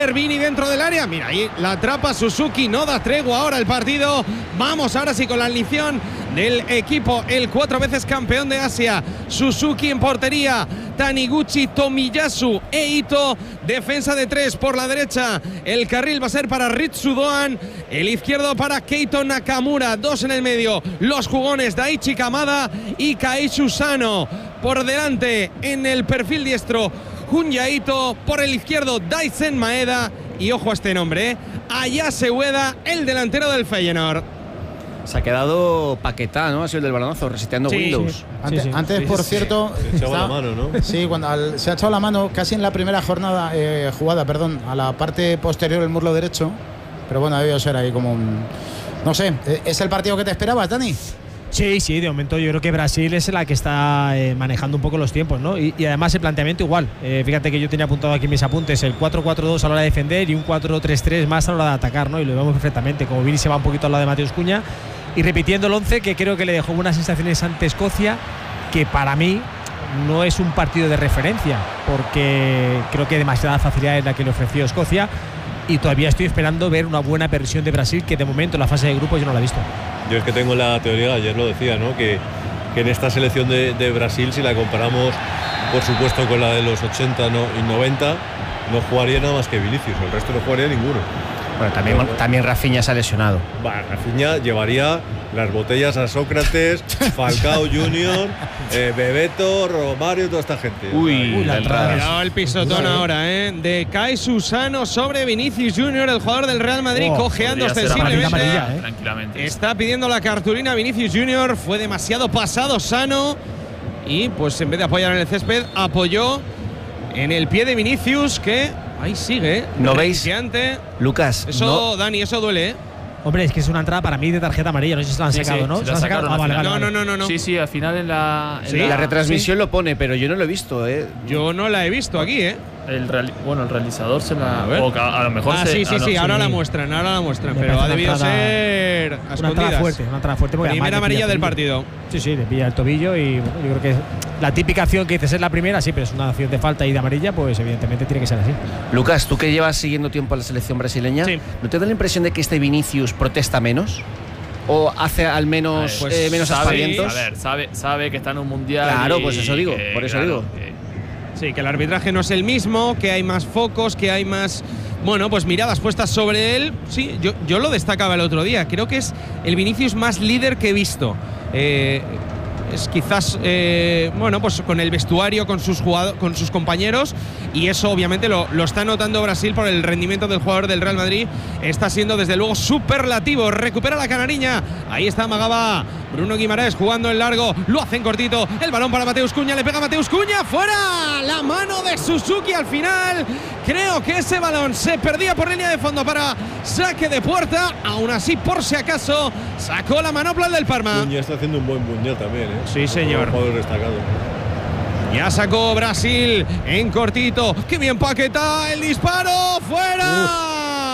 Vini dentro del área, mira ahí la atrapa Suzuki, no da tregua ahora el partido. Vamos ahora sí con la alineación del equipo, el 4 veces campeón de Asia. Suzuki en portería, Taniguchi, Tomiyasu e Ito. Defensa de 3 por la derecha, el carril va a ser para Ritsu Doan, el izquierdo para Keito Nakamura, 2 en el medio, los jugones Daichi Kamada y Kaishu Sano. Por delante en el perfil diestro Junya Ito, por el izquierdo Daisen Maeda y ojo a este nombre, Ayase Ueda, el delantero del Feyenoord. Se ha quedado Paquetá, ¿no? Ha sido el del balonazo, reseteando Windows. Sí. Antes, por cierto, se echaba la mano, ¿no? Sí, cuando se ha echado la mano casi en la primera jugada, a la parte posterior del muslo derecho. Pero bueno, debió ser ahí como un... No sé, ¿es el partido que te esperabas, Dani? Sí, de momento yo creo que Brasil es la que está manejando un poco los tiempos, ¿no? Y además el planteamiento igual. Fíjate que yo tenía apuntado aquí en mis apuntes el 4-4-2 a la hora de defender y un 4-3-3 más a la hora de atacar, ¿no? Y lo vemos perfectamente, como Vini se va un poquito al lado de Mateus Cunha y repitiendo el 11 que creo que le dejó buenas sensaciones ante Escocia, que para mí no es un partido de referencia, porque creo que demasiada facilidad es la que le ofreció Escocia y todavía estoy esperando ver una buena versión de Brasil, que de momento en la fase de grupos yo no la he visto. Yo es que tengo la teoría, ayer lo decía, ¿no? Que en esta selección de Brasil, si la comparamos, por supuesto, con la de los 80 y 90, no jugaría nada más que Vinicius, el resto no jugaría ninguno. Bueno, también Rafinha se ha lesionado. Rafinha llevaría las botellas a Sócrates, Falcao Junior, Bebeto, Romario, toda esta gente. Uy, la entrada. Cuidado el pisotón ahora, de Kaishu Sano sobre Vinicius Junior, el jugador del Real Madrid, cojeando ostensiblemente. Tranquilamente. Está pidiendo la cartulina Vinicius Junior, fue demasiado pasado Sano y pues en vez de apoyar en el césped, apoyó en el pie de Vinicius, que ahí sigue. ¿No veis? Lucas, eso, no. Dani, eso duele, ¿eh? Hombre, es que es una entrada para mí de tarjeta amarilla. No sé si se la han sacado, ¿no? ¿Se la sacaron? Vale. No. Sí, al final en la La retransmisión lo pone, pero yo no lo he visto, ¿eh? Yo no la he visto aquí, ¿eh? el realizador se la… A lo mejor sí, ahora la muestran, pero ha debido ser a escondidas. Una entrada fuerte. Primera amarilla del partido. Sí, le pilla el tobillo y bueno, yo creo que la típica acción que dices es la primera, sí, pero es una acción de falta y de amarilla, pues evidentemente tiene que ser así. Lucas, tú que llevas siguiendo tiempo a la selección brasileña, ¿no te da la impresión de que este Vinicius protesta menos? ¿O hace al menos menos aspavientos? A ver, sabe que está en un mundial. Claro, pues eso digo, por eso digo. Sí, que el arbitraje no es el mismo, que hay más focos, que hay más… Bueno, pues miradas puestas sobre él. Sí, yo lo destacaba el otro día. Creo que es el Vinicius más líder que he visto. Es quizás, pues con el vestuario, con sus compañeros, y eso obviamente lo está notando Brasil por el rendimiento del jugador del Real Madrid. Está siendo desde luego superlativo. Recupera la canariña. Ahí está Amagaba. Bruno Guimaraes jugando en largo. Lo hacen cortito. El balón para Mateus Cunha. Le pega a Mateus Cunha. ¡Fuera! La mano de Suzuki al final. Creo que ese balón se perdía por línea de fondo para saque de puerta. Aún así, por si acaso, sacó la manopla del Parma. Cunha está haciendo un buen mundial también, ¿eh? Sí, señor. Un jugador destacado. Ya sacó Brasil en cortito. ¡Qué bien Paquetá! ¡El disparo! ¡Fuera!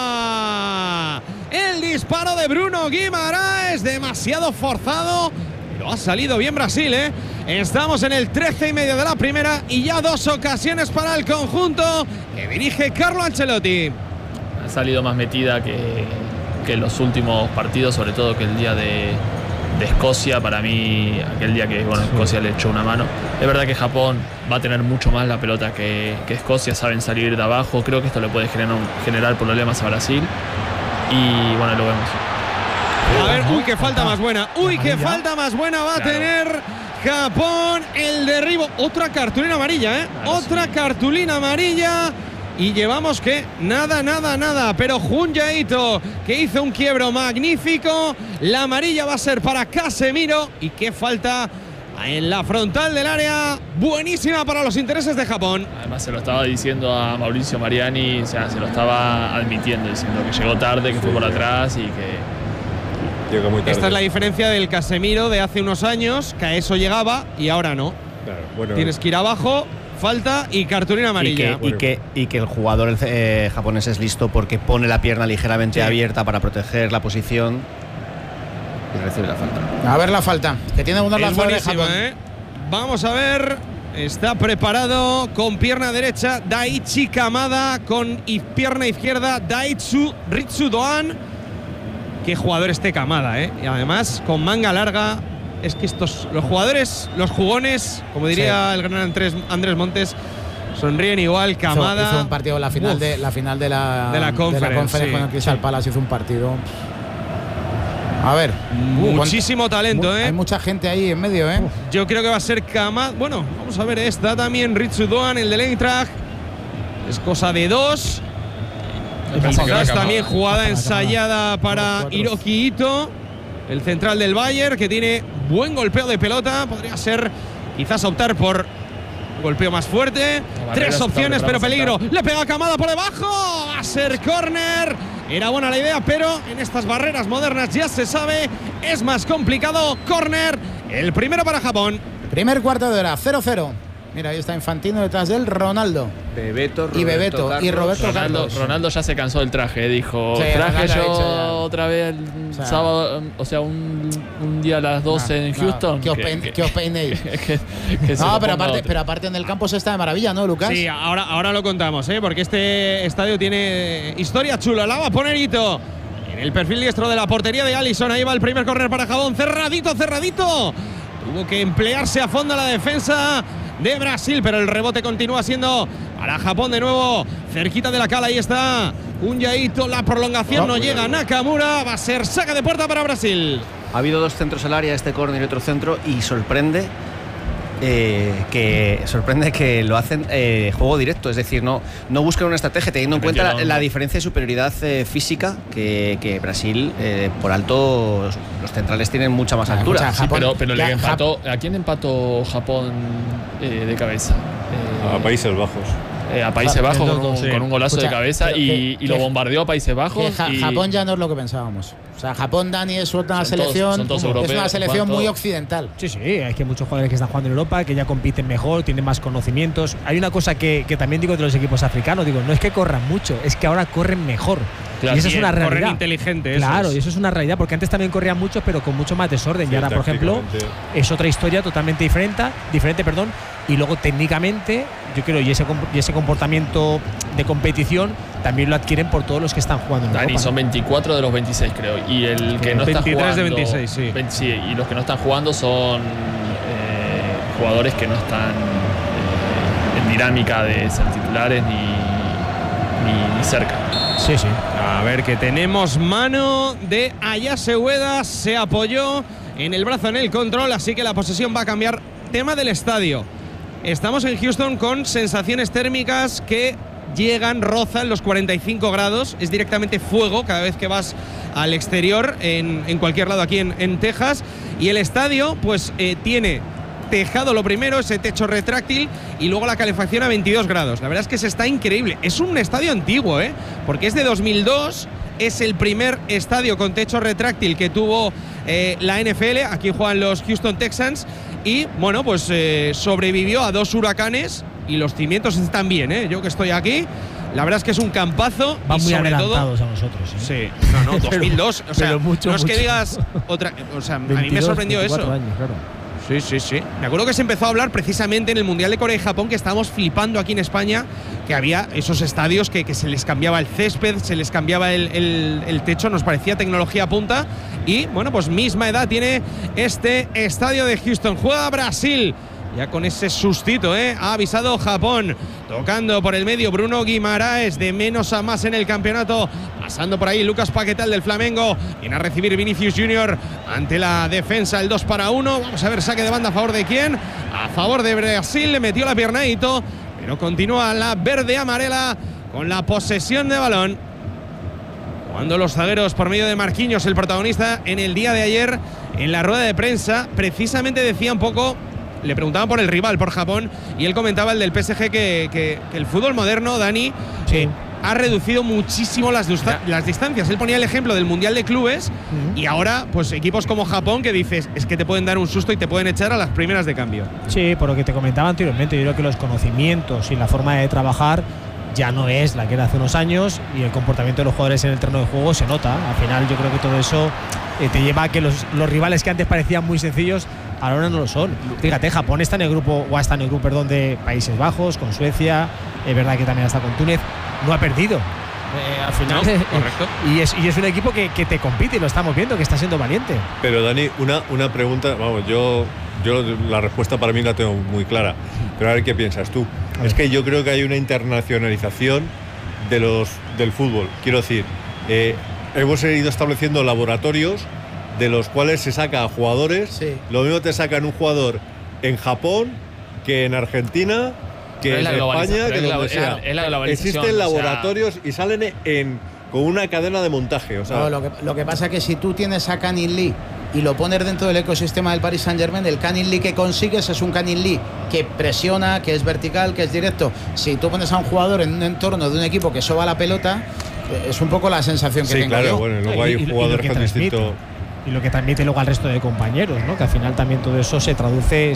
El disparo de Bruno Guimaraes, demasiado forzado. Pero ha salido bien Brasil, ¿eh? Estamos en el 13 y medio de la primera y ya 2 ocasiones para el conjunto que dirige Carlo Ancelotti. Ha salido más metida que en los últimos partidos, sobre todo que el día de Escocia. Para mí, aquel día que Escocia le echó una mano. Es verdad que Japón va a tener mucho más la pelota que Escocia, saben salir de abajo. Creo que esto le puede generar problemas a Brasil. Y bueno, lo vemos. A ver, qué falta más buena. Qué falta más buena va a tener Japón. El derribo. Otra cartulina amarilla, ¿eh? Otra cartulina amarilla. Y llevamos que nada. Pero Junya Ito, que hizo un quiebro magnífico. La amarilla va a ser para Casemiro. Y qué falta en la frontal del área. Buenísima para los intereses de Japón. Además se lo estaba diciendo a Mauricio Mariani. O sea, se lo estaba admitiendo, diciendo que llegó tarde, que fue por atrás y que… Llega muy tarde. Esta es la diferencia del Casemiro de hace unos años, que a eso llegaba y ahora no. Claro, bueno, tienes que ir abajo, falta y cartulina amarilla. Y que el jugador japonés es listo porque pone la pierna ligeramente abierta para proteger la posición y recibe la falta. A ver la falta, que tiene unos lanzadores de Japón. Vamos a ver Está preparado con pierna derecha Daichi Kamada, con pierna izquierda Daitsu Ritsudoan. Qué jugador este Kamada, ¿eh? Y además con manga larga. Es que los jugadores, los jugones, como diría el gran Andrés Montes, sonríen igual. Kamada hizo un partido, la final de la Conference con el Crystal Palace, hizo un partido. A ver, muchísimo talento, Hay mucha gente ahí en medio, Yo creo que va a ser Kamada. Bueno, vamos a ver, está también Ritsudoan, el del Eintracht. Es cosa de dos. Quizás también jugada ensayada para Hiroki Ito, el central del Bayern, que tiene buen golpeo de pelota. Podría ser, quizás optar por golpeo más fuerte. Tres opciones, pero peligro. Le pega Kamada por debajo. Va a ser córner. Era buena la idea, pero en estas barreras modernas ya se sabe, es más complicado. Córner, el primero para Japón. Primer cuarto de hora, 0-0. Mira, ahí está Infantino detrás de él, Ronaldo. Bebeto y Roberto Carlos. Ronaldo ya se cansó del traje, dijo. Sí, traje yo otra vez el sábado, o sea, un día a las 12 en Houston. Que os peinéis. No, pero aparte en el campo se está de maravilla, ¿no, Lucas? Sí, ahora lo contamos, porque este estadio tiene historia chula. La va a poner Ito en el perfil diestro de la portería de Alisson. Ahí va el primer córner para Japón. Cerradito. Tuvo que emplearse a fondo la defensa de Brasil, pero el rebote continúa siendo para Japón de nuevo, cerquita de la cala. Ahí está Ito, la prolongación no llega. Nakamura, va a ser saque de puerta para Brasil. Ha habido dos centros al área, este córner y otro centro, y sorprende que lo hacen juego directo, es decir, no buscan una estrategia, teniendo en cuenta la diferencia de superioridad física que Brasil, por alto, los centrales tienen mucha más altura. Sí, pero le empató. ¿A quién empató Japón de cabeza? A Países Bajos. A Países Bajos con un golazo de cabeza y lo bombardeó a Países Bajos. Japón ya no es lo que pensábamos. O sea, Japón, Dani, es una selección muy occidental. Sí, hay que muchos jugadores que están jugando en Europa, que ya compiten mejor, tienen más conocimientos. Hay una cosa que también digo de los equipos africanos, no es que corran mucho, es que ahora corren mejor. Claro, y eso es una realidad. Corren inteligente. Claro, y eso es una realidad, porque antes también corrían mucho, pero con mucho más desorden. Sí, y ahora, por ejemplo, es otra historia totalmente diferente. Y luego técnicamente, yo creo, y ese comportamiento de competición también lo adquieren por todos los que están jugando en Dani, Europa. Son 24 de los 26, creo. Y el que no está jugando, 23 de 26, sí. Sí, y los que no están jugando son jugadores que no están en dinámica de ser titulares ni cerca. Sí. A ver, que tenemos mano de Ayase Ueda. Se apoyó en el brazo en el control, así que la posesión va a cambiar. Tema del estadio. Estamos en Houston con sensaciones térmicas que rozan los 45 grados. Es directamente fuego cada vez que vas al exterior en cualquier lado aquí en Texas. Y el estadio pues tiene tejado lo primero, ese techo retráctil, y luego la calefacción a 22 grados. La verdad es que se está increíble. Es un estadio antiguo, porque es de 2002. Es el primer estadio con techo retráctil que tuvo la NFL. Aquí juegan los Houston Texans. Y bueno, pues sobrevivió a 2 huracanes y los cimientos están bien, Yo que estoy aquí, la verdad es que es un campazo. Van muy adelantados a nosotros. Sí, no, 2002. O sea, no es que digas otra. O sea, 22, a mí me sorprendió eso. Años, claro. Sí. Me acuerdo que se empezó a hablar precisamente en el Mundial de Corea y Japón, que estábamos flipando aquí en España, que había esos estadios que se les cambiaba el césped, se les cambiaba el techo, nos parecía tecnología punta. Y bueno, pues misma edad tiene este estadio de Houston. Juega Brasil, ya con ese sustito, ha avisado Japón. Tocando por el medio Bruno Guimaraes, de menos a más en el campeonato. Pasando por ahí Lucas Paquetá del Flamengo. Viene a recibir Vinicius Junior ante la defensa, el 2-1. Vamos a ver, saque de banda a favor de quién. A favor de Brasil, le metió la pierna a Ito, pero continúa la verde-amarela con la posesión de balón. Cuando los zagueros, por medio de Marquinhos, el protagonista en el día de ayer, en la rueda de prensa, precisamente decía un poco. Le preguntaban por el rival, por Japón, y él comentaba, el del PSG, que el fútbol moderno, Dani, ha reducido muchísimo las distancias. Él ponía el ejemplo del Mundial de Clubes, y ahora, pues equipos como Japón, que dices, es que te pueden dar un susto y te pueden echar a las primeras de cambio. Sí, por lo que te comentaba anteriormente, yo creo que los conocimientos y la forma de trabajar ya no es la que era hace unos años y el comportamiento de los jugadores en el terreno de juego se nota. Al final yo creo que todo eso te lleva a que los rivales que antes parecían muy sencillos ahora no lo son. Fíjate, Japón está en el grupo, o está en el grupo, perdón, de Países Bajos, con Suecia, es verdad que también está con Túnez, no ha perdido. Al final, correcto. Y es un equipo que te compite y lo estamos viendo, que está siendo valiente. Pero Dani, una pregunta, vamos, yo la respuesta para mí la tengo muy clara, pero a ver qué piensas tú. Es que yo creo que hay una internacionalización del fútbol. Quiero decir, hemos ido estableciendo laboratorios de los cuales se saca a jugadores. Sí. Lo mismo te sacan un jugador en Japón que en Argentina, que en España, que donde sea. Es la globalización. Existen laboratorios y salen con una cadena de montaje. O sea, No, lo que pasa es que si tú tienes a Canin Lee y lo pones dentro del ecosistema del Paris Saint-Germain, el Canin Lee que consigues es un Canin Lee que presiona, que es vertical, que es directo. Si tú pones a un jugador en un entorno de un equipo que soba la pelota, es un poco la sensación que tengo claro, yo. bueno, luego hay jugadores con distinto. Y lo que transmite luego al resto de compañeros, ¿no? Que al final también todo eso se traduce.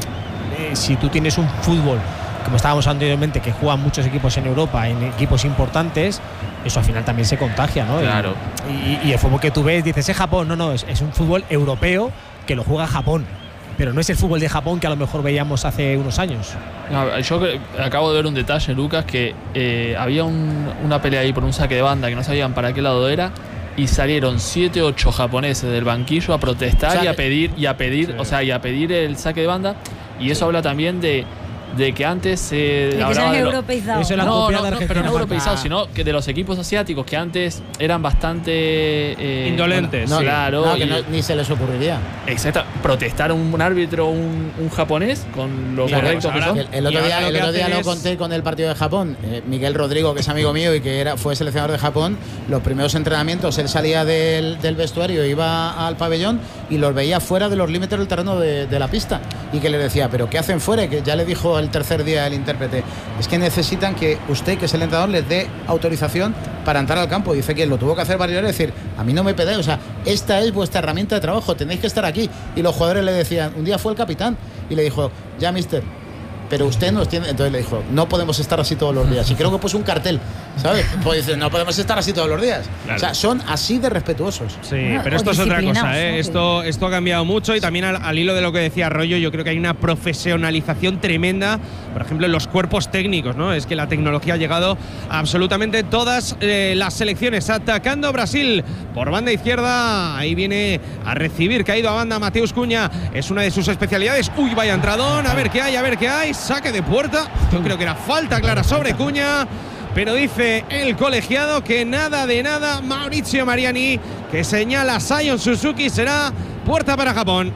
Si tú tienes un fútbol, como estábamos anteriormente, que juegan muchos equipos en Europa, en equipos importantes, eso al final también se contagia, ¿no? Claro. Y el fútbol que tú ves, dices, es Japón. No, es un fútbol europeo que lo juega Japón. Pero no es el fútbol de Japón que a lo mejor veíamos hace unos años. No, yo acabo de ver un detalle, Lucas, que había una pelea ahí por un saque de banda que no sabían para qué lado era. Y salieron 7 u 8 japoneses del banquillo a protestar, o sea, y a pedir el saque de banda. Y eso habla también de que antes que se han europeizado. Eso era pero no europeizado, sino que de los equipos asiáticos que antes eran bastante indolentes. No, claro. no, que ni se les ocurriría. Exacto. Protestar un árbitro, un japonés, con lo correcto que son. El otro día lo conté con el partido de Japón. Miguel Rodrigo, que es amigo mío y que fue seleccionador de Japón, los primeros entrenamientos él salía del vestuario, iba al pabellón y los veía fuera de los límites del terreno de la pista. Y que le decía, ¿pero qué hacen fuera? Y que ya le dijo el tercer día el intérprete, es que necesitan que usted, que es el entrenador, les dé autorización para entrar al campo. Dice que lo tuvo que hacer varias veces, decir, a mí no me pedáis, o sea, esta es vuestra herramienta de trabajo, tenéis que estar aquí. Y los jugadores le decían, un día fue el capitán y le dijo, ya mister, pero usted nos tiene. Entonces le dijo, no podemos estar así todos los días. Y creo que puso un cartel, ¿sabes? Pues dice, no podemos estar así todos los días. Claro. O sea, son así de respetuosos. Sí, pero esto es otra cosa, ¿eh? Esto ha cambiado mucho y también al hilo de lo que decía Rollo, yo creo que hay una profesionalización tremenda, por ejemplo, en los cuerpos técnicos, ¿no? Es que la tecnología ha llegado a absolutamente todas las selecciones. Atacando Brasil por banda izquierda, ahí viene a recibir, caído a banda Mateus Cunha, es una de sus especialidades. Uy, vaya entradón, a ver qué hay. Saque de puerta, yo creo que era falta clara sobre Cunha, pero dice el colegiado que nada de nada. Maurizio Mariani, que señala a Sion Suzuki, será puerta para Japón.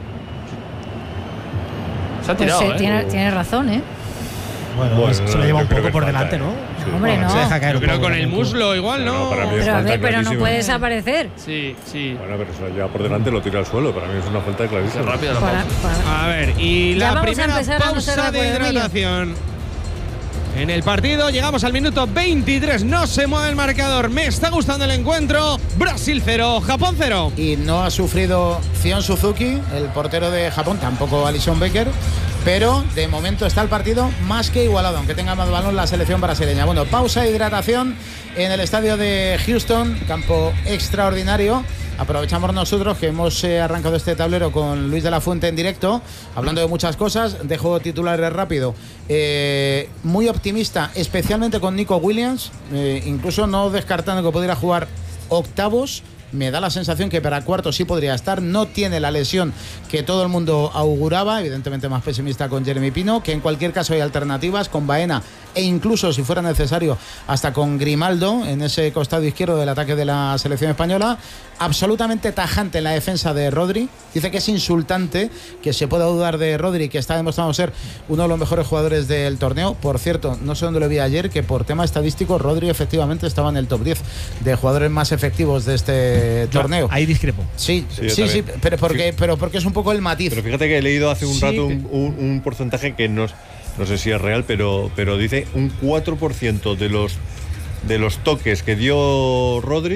Se ha tirado, tiene razón, ¿eh? Bueno, se lo lleva un poco por delante, ¿no? Sí. Hombre, no. Se deja caer yo creo con en el muslo igual, ¿no? Para mí es Pero a falta ver, pero no clarísima. puede desaparecer. Sí. Bueno, pero se la lleva por delante, lo tira al suelo. Para mí es una falta clarísima. Qué rápido la Para- pausa. para- A ver, y Ya la vamos a primera empezar a no ser pausa de de acuerdo, hidratación en el partido. Llegamos al minuto 23, no se mueve el marcador. Me está gustando el encuentro. Brasil 0, Japón 0. Y no ha sufrido Sion Suzuki, el portero de Japón, tampoco Alisson Becker, pero de momento está el partido más que igualado, aunque tenga más balón la selección brasileña. Bueno, pausa de hidratación en el estadio de Houston, campo extraordinario. Aprovechamos nosotros que hemos arrancado este tablero con Luis de la Fuente en directo, hablando de muchas cosas. Dejo titulares rápido. Muy optimista, especialmente con Nico Williams, incluso no descartando que pudiera jugar octavos. Me da la sensación que para cuartos sí podría estar. No tiene la lesión que todo el mundo auguraba. Evidentemente más pesimista con Jeremy Pino, que en cualquier caso hay alternativas con Baena e incluso, si fuera necesario, hasta con Grimaldo en ese costado izquierdo del ataque de la selección española. Absolutamente tajante en la defensa de Rodri. Dice que es insultante que se pueda dudar de Rodri, que está demostrando ser uno de los mejores jugadores del torneo. Por cierto, no sé dónde lo vi ayer, que por tema estadístico Rodri efectivamente estaba en el top 10 de jugadores más efectivos de este torneo. Ahí discrepo. Sí, Sí, pero porque es un poco el matiz. Pero fíjate que he leído hace un Sí, rato un porcentaje que no sé si es real, pero dice un 4% de los toques que dio Rodri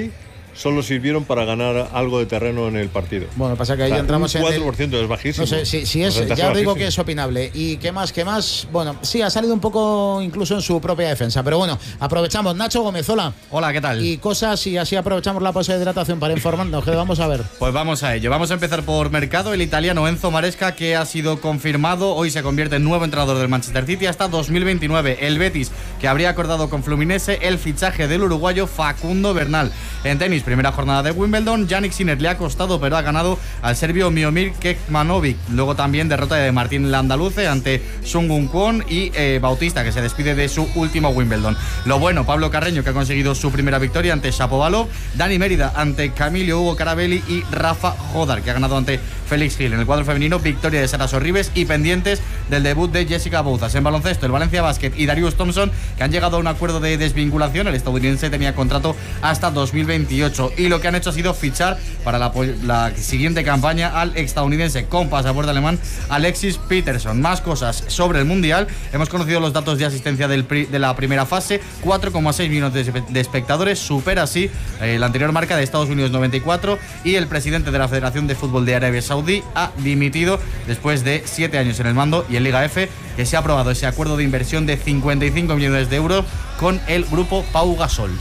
solo sirvieron para ganar algo de terreno en el partido. Bueno, pasa que ahí entramos un 4% en es bajísimo. No sé, si es, ya os digo que es opinable. ¿Y qué más? Bueno, sí, ha salido un poco incluso en su propia defensa. Pero bueno, aprovechamos. Nacho Gómez, hola. Hola, ¿qué tal? Y cosas, y así aprovechamos la pausa de hidratación para informarnos. ¿Qué vamos a ver? Pues vamos a ello. Vamos a empezar por mercado. El italiano Enzo Maresca, que ha sido confirmado, hoy se convierte en nuevo entrenador del Manchester City hasta 2029. El Betis, que habría acordado con Fluminense el fichaje del uruguayo Facundo Bernal. En tenis, primera jornada de Wimbledon, Jannik Sinner le ha costado, pero ha ganado al serbio Miomir Kekmanovic. Luego también derrota de Martín Landaluce ante Sung Kwon y Bautista, que se despide de su último Wimbledon. Lo bueno, Pablo Carreño, que ha conseguido su primera victoria ante Shapovalov, Dani Mérida ante Camilo Hugo Carabelli y Rafa Jodar, que ha ganado ante Félix Gil. En el cuadro femenino, victoria de Sara Sorribes y pendientes del debut de Jessica Bouzas. En baloncesto, el Valencia Basket y Darius Thompson, que han llegado a un acuerdo de desvinculación. El estadounidense tenía contrato hasta 2028 y lo que han hecho ha sido fichar para la siguiente campaña al estadounidense con pasaporte alemán Alexis Peterson. Más cosas sobre el Mundial. Hemos conocido los datos de asistencia de la primera fase. 4,6 millones de espectadores. Supera así la anterior marca de Estados Unidos, 94. Y el presidente de la Federación de Fútbol de Arabia Saudí ha dimitido después de 7 años en el mando. Y en Liga F, que se ha aprobado ese acuerdo de inversión de 55 millones de euros con el grupo Pau Gasol.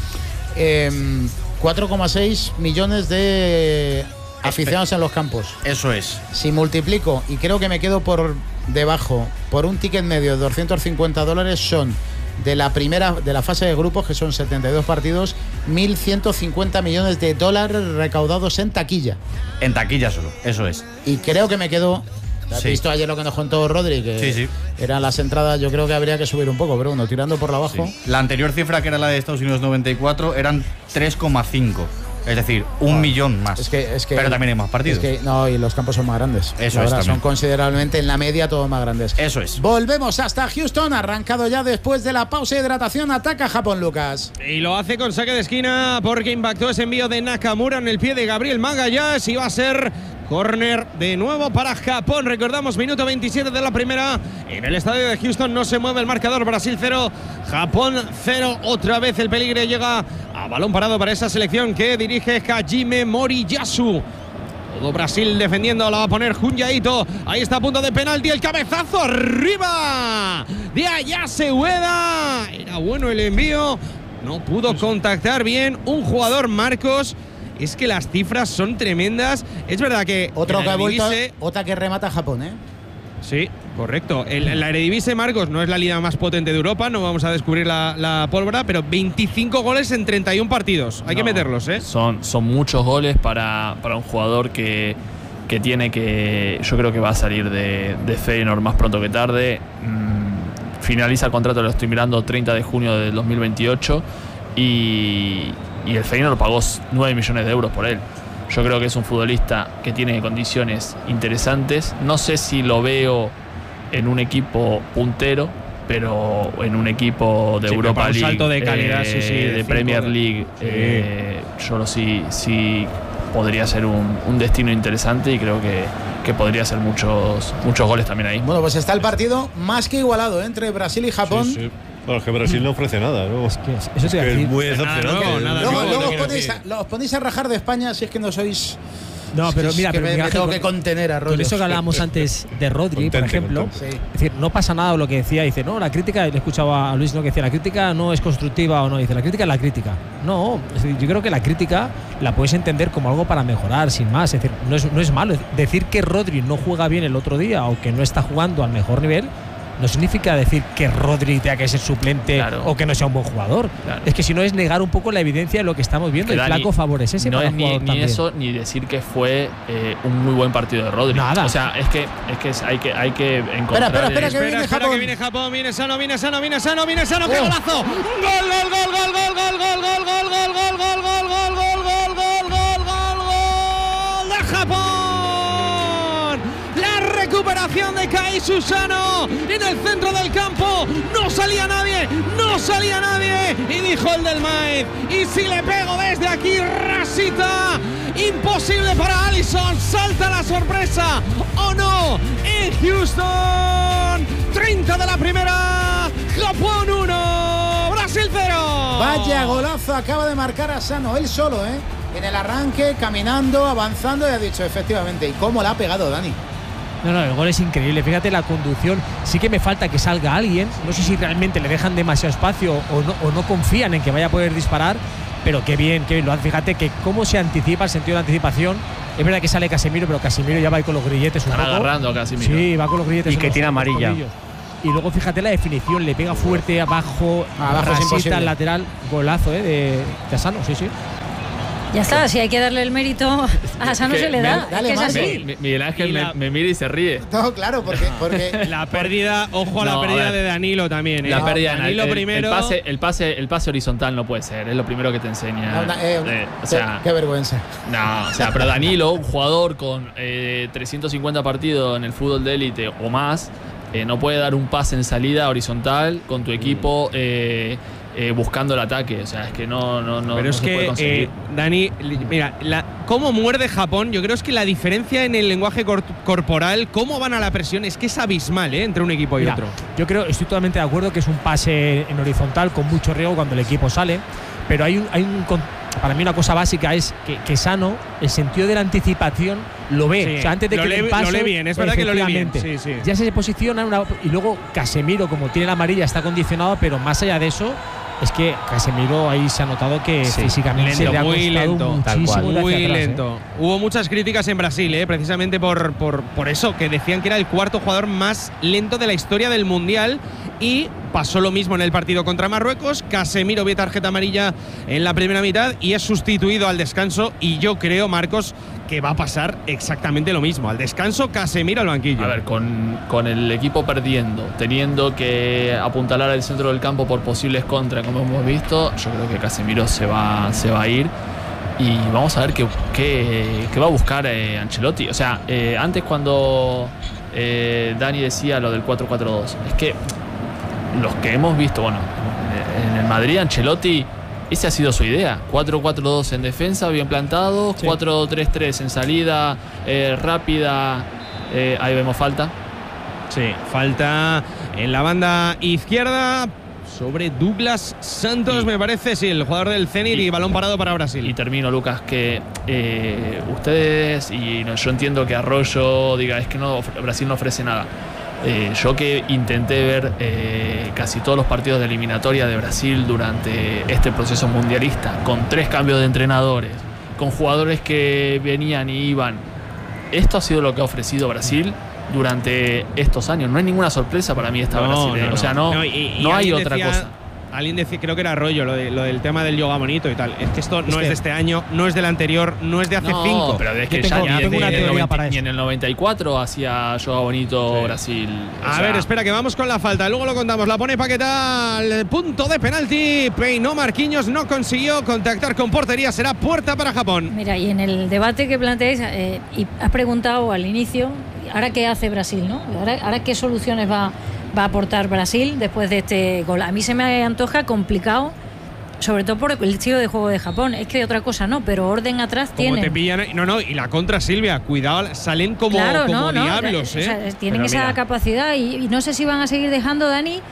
4,6 millones de aficionados en los campos. Eso es. Si multiplico, y creo que me quedo por debajo, por un ticket medio de $250, son de la fase de grupos, que son 72 partidos, 1.150 millones de dólares recaudados en taquilla. En taquilla solo, eso es. Y creo que me quedo... ¿Has Sí. visto ayer lo que nos contó Rodri? Que Sí. eran las entradas, yo creo que habría que subir un poco, pero bueno, tirando por la abajo. Sí. La anterior cifra, que era la de Estados Unidos 94, eran 3,5. Es decir, 1 millón más. Es que, pero también hay más partidos. No, y los campos son más grandes. Eso es, también. Son considerablemente, en la media, todos más grandes. Eso es. Volvemos hasta Houston, arrancado ya después de la pausa de hidratación. Ataca Japón, Lucas. Y lo hace con saque de esquina porque impactó ese envío de Nakamura en el pie de Gabriel Magalhães y va a ser córner de nuevo para Japón. Recordamos, minuto 27 de la primera. En el estadio de Houston no se mueve el marcador. Brasil 0, Japón 0. Otra vez el peligro llega a balón parado para esa selección que dirige Hajime Moriyasu. Todo Brasil defendiendo, la va a poner Junya Ito. Ahí está a punto de penalti, el cabezazo arriba de Ayase Ueda. Era bueno el envío, no pudo contactar bien un jugador, Marcos. Es que las cifras son tremendas. Es verdad que Otro que ha vuelto, Eredivisie, otra que remata a Japón, ¿eh? sí, correcto. La Eredivisie, Marcos, no es la liga más potente de Europa, no vamos a descubrir la pólvora, pero 25 goles en 31 partidos. Hay que meterlos, ¿eh? Son muchos goles para un jugador que tiene que... Yo creo que va a salir de Feyenoord más pronto que tarde. Finaliza el contrato, lo estoy mirando, 30 de junio del 2028. Y el Feyenoord pagó 9 millones de euros por él. Yo creo que es un futbolista que tiene condiciones interesantes. No sé si lo veo en un equipo puntero, pero en un equipo de Europa un League, salto de calidad, de Premier League, yo sí podría ser un destino interesante y creo que podría ser muchos goles también ahí. Bueno, pues está el partido más que igualado, ¿eh?, entre Brasil y Japón. Sí. Bueno, es que Brasil no ofrece nada, ¿no? Es que eso te iba a decir. Es muy decepcionante. Luego os ponéis a rajar de España si es que no sois... No, pero mira, me tengo que contener a Rodri. Con eso que hablábamos antes de Rodri, por ejemplo, Sí. es decir, no pasa nada lo que decía, dice, no, la crítica, le he escuchado a Luis, ¿no?, que decía, la crítica no es constructiva o no, dice, la crítica es la crítica. No, es decir, yo creo que la crítica la puedes entender como algo para mejorar, sin más. Es decir, no es malo. Decir que Rodri no juega bien el otro día o que no está jugando al mejor nivel no significa decir que Rodri tenga que ser suplente, claro, o que no sea un buen jugador. Claro. Es que si no es negar un poco la evidencia de lo que estamos viendo. El flaco favor es ese. No para es ni eso, ni decir que fue un muy buen partido de Rodri. Nada. O sea, es que hay que encontrar... Espera, que viene Japón. Que viene Japón, viene sano, ¡qué golazo! ¡Gol de Japón! Recuperación de Kai Susano en el centro del campo. No salía nadie. Y dijo el del Maíz, y si le pego desde aquí, rasita. Imposible para Alisson. Salta la sorpresa. ¿O no? En Houston. 30 de la primera. Japón 1. Brasil 0. Vaya golazo acaba de marcar Asano, él solo, ¿eh? en el arranque, caminando, avanzando, y ha dicho efectivamente. ¿Y cómo la ha pegado Dani? No, el gol es increíble. Fíjate la conducción. Sí que me falta que salga alguien. No sé si realmente le dejan demasiado espacio o no confían en que vaya a poder disparar. Pero qué bien lo hace. Fíjate que cómo se anticipa, el sentido de anticipación. Es verdad que sale Casemiro, pero Casemiro ya va ahí con los grilletes un poco. Están agarrando a Casemiro. Sí, va con los grilletes. Y que tiene amarilla. Y luego fíjate la definición, le pega fuerte abajo es imposible. Al lateral, golazo de Asano, sí. Ya está, si hay que darle el mérito a Asano se le da. Dale, es así. Miguel Ángel me mira y se ríe. No, claro, porque la pérdida, ojo a la pérdida de Danilo también. La pérdida de Danilo primero. El pase horizontal no puede ser, es lo primero que te enseña. o sea, qué vergüenza. No, o sea, pero Danilo, un jugador con 350 partidos en el fútbol de élite o más, no puede dar un pase en salida horizontal con tu equipo buscando el ataque. O sea, es que no pero es se que, puede conseguir. Dani, mira, cómo muerde Japón, yo creo es que la diferencia en el lenguaje corporal, cómo van a la presión, es que es abismal, entre un equipo y otro. Yo estoy totalmente de acuerdo que es un pase en horizontal con mucho riesgo cuando el equipo sale, pero para mí una cosa básica es que Sano, el sentido de la anticipación, lo ve. Sí, o sea, antes de que le pase, lo lee bien, es verdad que lo lee bien. Sí. Ya se posiciona y luego Casemiro, como tiene la amarilla, está condicionado, pero más allá de eso, es que Casemiro ahí se ha notado que físicamente le ha costado muchísimo muy lento. Hubo muchas críticas en Brasil, precisamente por eso, que decían que era el cuarto jugador más lento de la historia del Mundial, y pasó lo mismo en el partido contra Marruecos. Casemiro ve tarjeta amarilla en la primera mitad y es sustituido al descanso, y yo creo, Marcos, que va a pasar exactamente lo mismo. Al descanso, Casemiro al banquillo. A ver, con el equipo perdiendo, teniendo que apuntalar al centro del campo por posibles contras, como hemos visto, yo creo que Casemiro se va a ir. Y vamos a ver qué va a buscar Ancelotti. O sea, antes cuando Dani decía lo del 4-4-2, es que los que hemos visto, en el Madrid, Ancelotti, esa ha sido su idea. 4-4-2 en defensa, bien plantado. Sí. 4-3-3 en salida rápida. Ahí vemos falta. Sí, falta en la banda izquierda sobre Douglas Santos, me parece. Sí, el jugador del Zenit, y balón parado para Brasil. Y termino, Lucas, que ustedes, y yo entiendo que Arroyo diga, es que Brasil no ofrece nada. Yo que intenté ver casi todos los partidos de eliminatoria de Brasil durante este proceso mundialista, con 3 cambios de entrenadores, con jugadores que venían y iban, esto ha sido lo que ha ofrecido Brasil durante estos años. No hay ninguna sorpresa para mí esta Brasil. O sea, no hay otra cosa. Alguien decía, creo que era Arroyo, lo del tema del yoga bonito y tal. Es que esto no es de este año, no es del anterior, no es de hace 5. Pero es que ya ni en el 94 hacía yoga bonito Brasil. A ver, espera, que vamos con la falta. Luego lo contamos. La pone Paquetá al punto de penalti. Peinó Marquinhos, no consiguió contactar con portería. Será puerta para Japón. Mira, y en el debate que planteáis, y has preguntado al inicio, ¿ahora qué hace Brasil, no? ¿Ahora qué soluciones va a aportar Brasil después de este gol? A mí se me antoja complicado, sobre todo por el estilo de juego de Japón. Es que de otra cosa no, pero orden atrás tienen. Te pillan, y la contra, Silvia, cuidado, salen como diablos. O sea, tienen esa capacidad, y no sé si van a seguir dejando, Dani,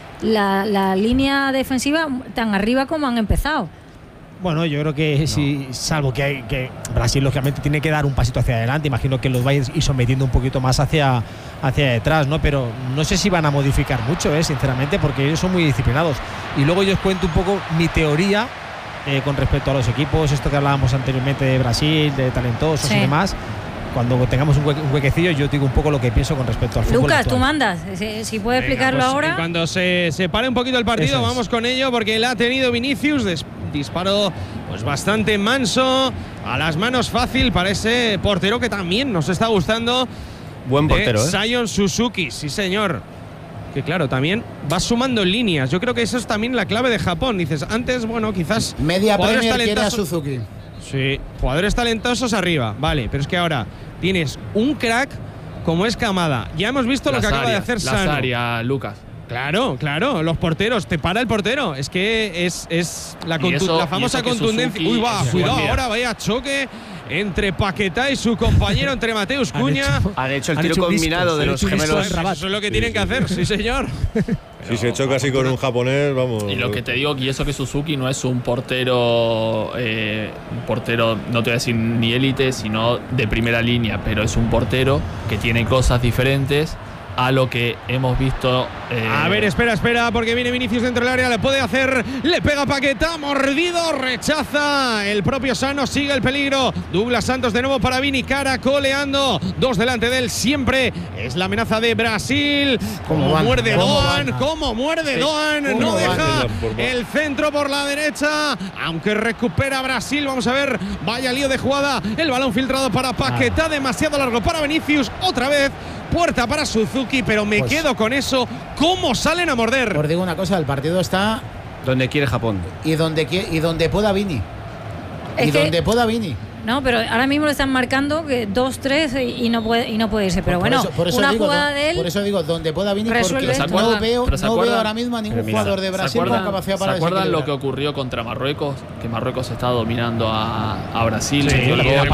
la línea defensiva tan arriba como han empezado. Bueno, yo creo que sí, salvo que Brasil lógicamente tiene que dar un pasito hacia adelante. Imagino que los va a ir sometiendo un poquito más hacia detrás, ¿no? Pero no sé si van a modificar mucho, sinceramente, porque ellos son muy disciplinados. Y luego yo os cuento un poco mi teoría con respecto a los equipos, esto que hablábamos anteriormente de Brasil, de talentosos y demás. Cuando tengamos un huequecillo, yo digo un poco lo que pienso con respecto al fútbol. Lucas, actual. Tú mandas, si puedes explicarlo ahora. Cuando se pare un poquito el partido, vamos con ello, porque la ha tenido Vinicius. Disparo pues bastante manso, a las manos fácil para ese portero que también nos está gustando. Buen portero, Sion Suzuki, sí señor. Que claro, también va sumando líneas. Yo creo que eso es también la clave de Japón. Dices, antes, quizás media Premier quiere a Suzuki. Sí, jugadores talentosos arriba, vale, pero es que ahora tienes un crack como es Kamada. Ya hemos visto lo que acaba de hacer Sano. Área, Lucas. Claro, los porteros, te para el portero. Es que es la famosa contundencia. Suzuki, cuidado ahora, vaya choque entre Paquetá y su compañero, entre Mateus Cunha. Han hecho el tiro combinado de los gemelos. Eso es lo que tienen que hacer, sí señor. Si se choca así con un japonés, vamos. Y lo que te digo, y eso que Suzuki no es un portero, no te voy a decir ni élite, sino de primera línea, pero es un portero que tiene cosas diferentes a lo que hemos visto. A ver, espera, porque viene Vinicius dentro del área, le puede hacer, le pega Paquetá, mordido, rechaza el propio Sano, sigue el peligro. Douglas Santos de nuevo para Vini, caracoleando, 2 delante de él, siempre es la amenaza de Brasil. Como muerde Doan, no deja el centro por la derecha, aunque recupera Brasil. Vamos a ver, vaya lío de jugada, el balón filtrado para Paquetá, demasiado largo para Vinicius, otra vez. Puerta para Suzuki, pero me quedo con eso. ¿Cómo salen a morder? Os digo una cosa, el partido está donde quiere Japón. Y donde pueda Vini. Donde pueda Vini. No, pero ahora mismo lo están marcando que 2-3 y no puede irse. Pero bueno, por eso una digo, jugada de él. Por eso digo, donde pueda Vini, porque no veo ahora mismo a ningún jugador de Brasil con capacidad para desequilibrar. ¿Se acuerdan lo que ocurrió contra Marruecos? Que Marruecos está dominando a Brasil. Sí,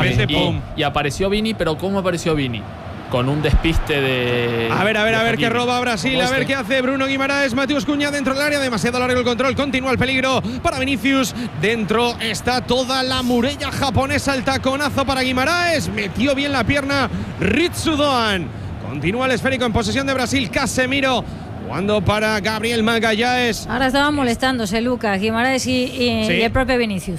y apareció Vini, pero ¿cómo apareció Vini? Con un despiste de. A ver que roba Brasil, a ver qué hace Bruno Guimaraes. Matheus Cunha dentro del área, demasiado largo el control, continúa el peligro para Vinicius. Dentro está toda la muralla japonesa, el taconazo para Guimaraes, metió bien la pierna Ritsu Doan. Continúa el esférico en posesión de Brasil, Casemiro. Jugando para Gabriel Magalhães. Ahora estaban molestándose Lucas, Guimaraes y el propio Vinicius.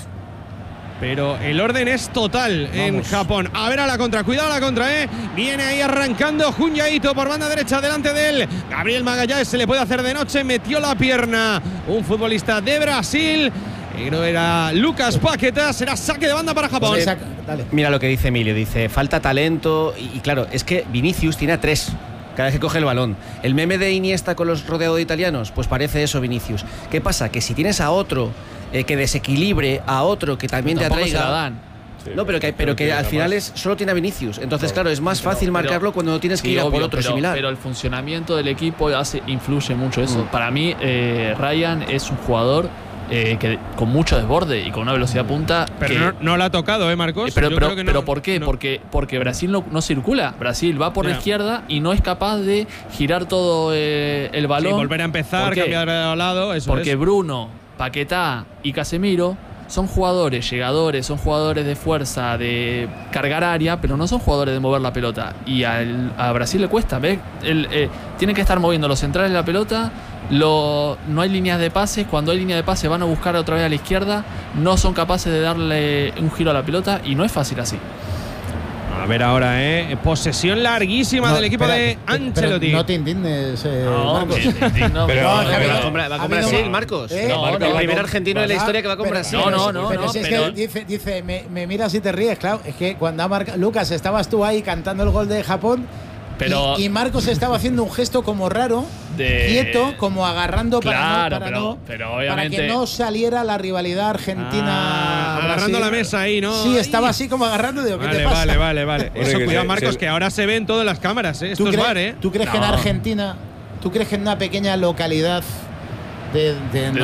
Pero el orden es total en Japón. A ver a la contra, cuidado a la contra, Viene ahí arrancando Junya Ito por banda derecha, delante de él. Gabriel Magalhães se le puede hacer de noche, metió la pierna. Un futbolista de Brasil. No era Lucas Paquetá, será saque de banda para Japón. Mira lo que dice Emilio, dice falta talento. Y claro, es que Vinicius tiene a 3 cada vez que coge el balón. El meme de Iniesta con los rodeados de italianos, pues parece eso Vinicius. ¿Qué pasa? Que si tienes a otro que desequilibre, a otro que también te atraiga. Se la dan. Sí, no, pero que al final solo tiene a Vinicius. Entonces, claro, es más fácil marcarlo cuando no tienes que ir a por otro similar. Pero el funcionamiento del equipo influye mucho eso. Para mí, Ryan es un jugador que con mucho desborde y con una velocidad punta. Pero no la ha tocado, Marcos. Pero ¿por qué? No. Porque Brasil no circula. Brasil va por la izquierda y no es capaz de girar todo el balón. Sí, volver a empezar, cambiar de lado. Porque Bruno, Paquetá y Casemiro son jugadores llegadores, son jugadores de fuerza, de cargar área, pero no son jugadores de mover la pelota. Y a Brasil le cuesta, ¿ves? Tiene que estar moviendo los centrales de la pelota. No hay líneas de pases. Cuando hay línea de pase van a buscar otra vez a la izquierda. No son capaces de darle un giro a la pelota y no es fácil así. A ver ahora, posesión larguísima del equipo de Ancelotti. No te indignes, Marcos. Va con Brasil, Marcos. El primer argentino de la historia que va con Brasil. Pero si es que dice, me miras y te ríes, claro. Es que cuando ha marcado Lucas, estabas tú ahí cantando el gol de Japón. Y Marcos estaba haciendo un gesto como raro, quieto, como agarrando para que no saliera la rivalidad Argentina. Agarrando la mesa ahí, ¿no? Sí, estaba así como agarrando. Digo, ¿qué te pasa? Vale. Eso, cuidado, Marcos, que ahora se ven todas las cámaras. Esto es VAR, ¿Tú crees que en Argentina, en una pequeña localidad de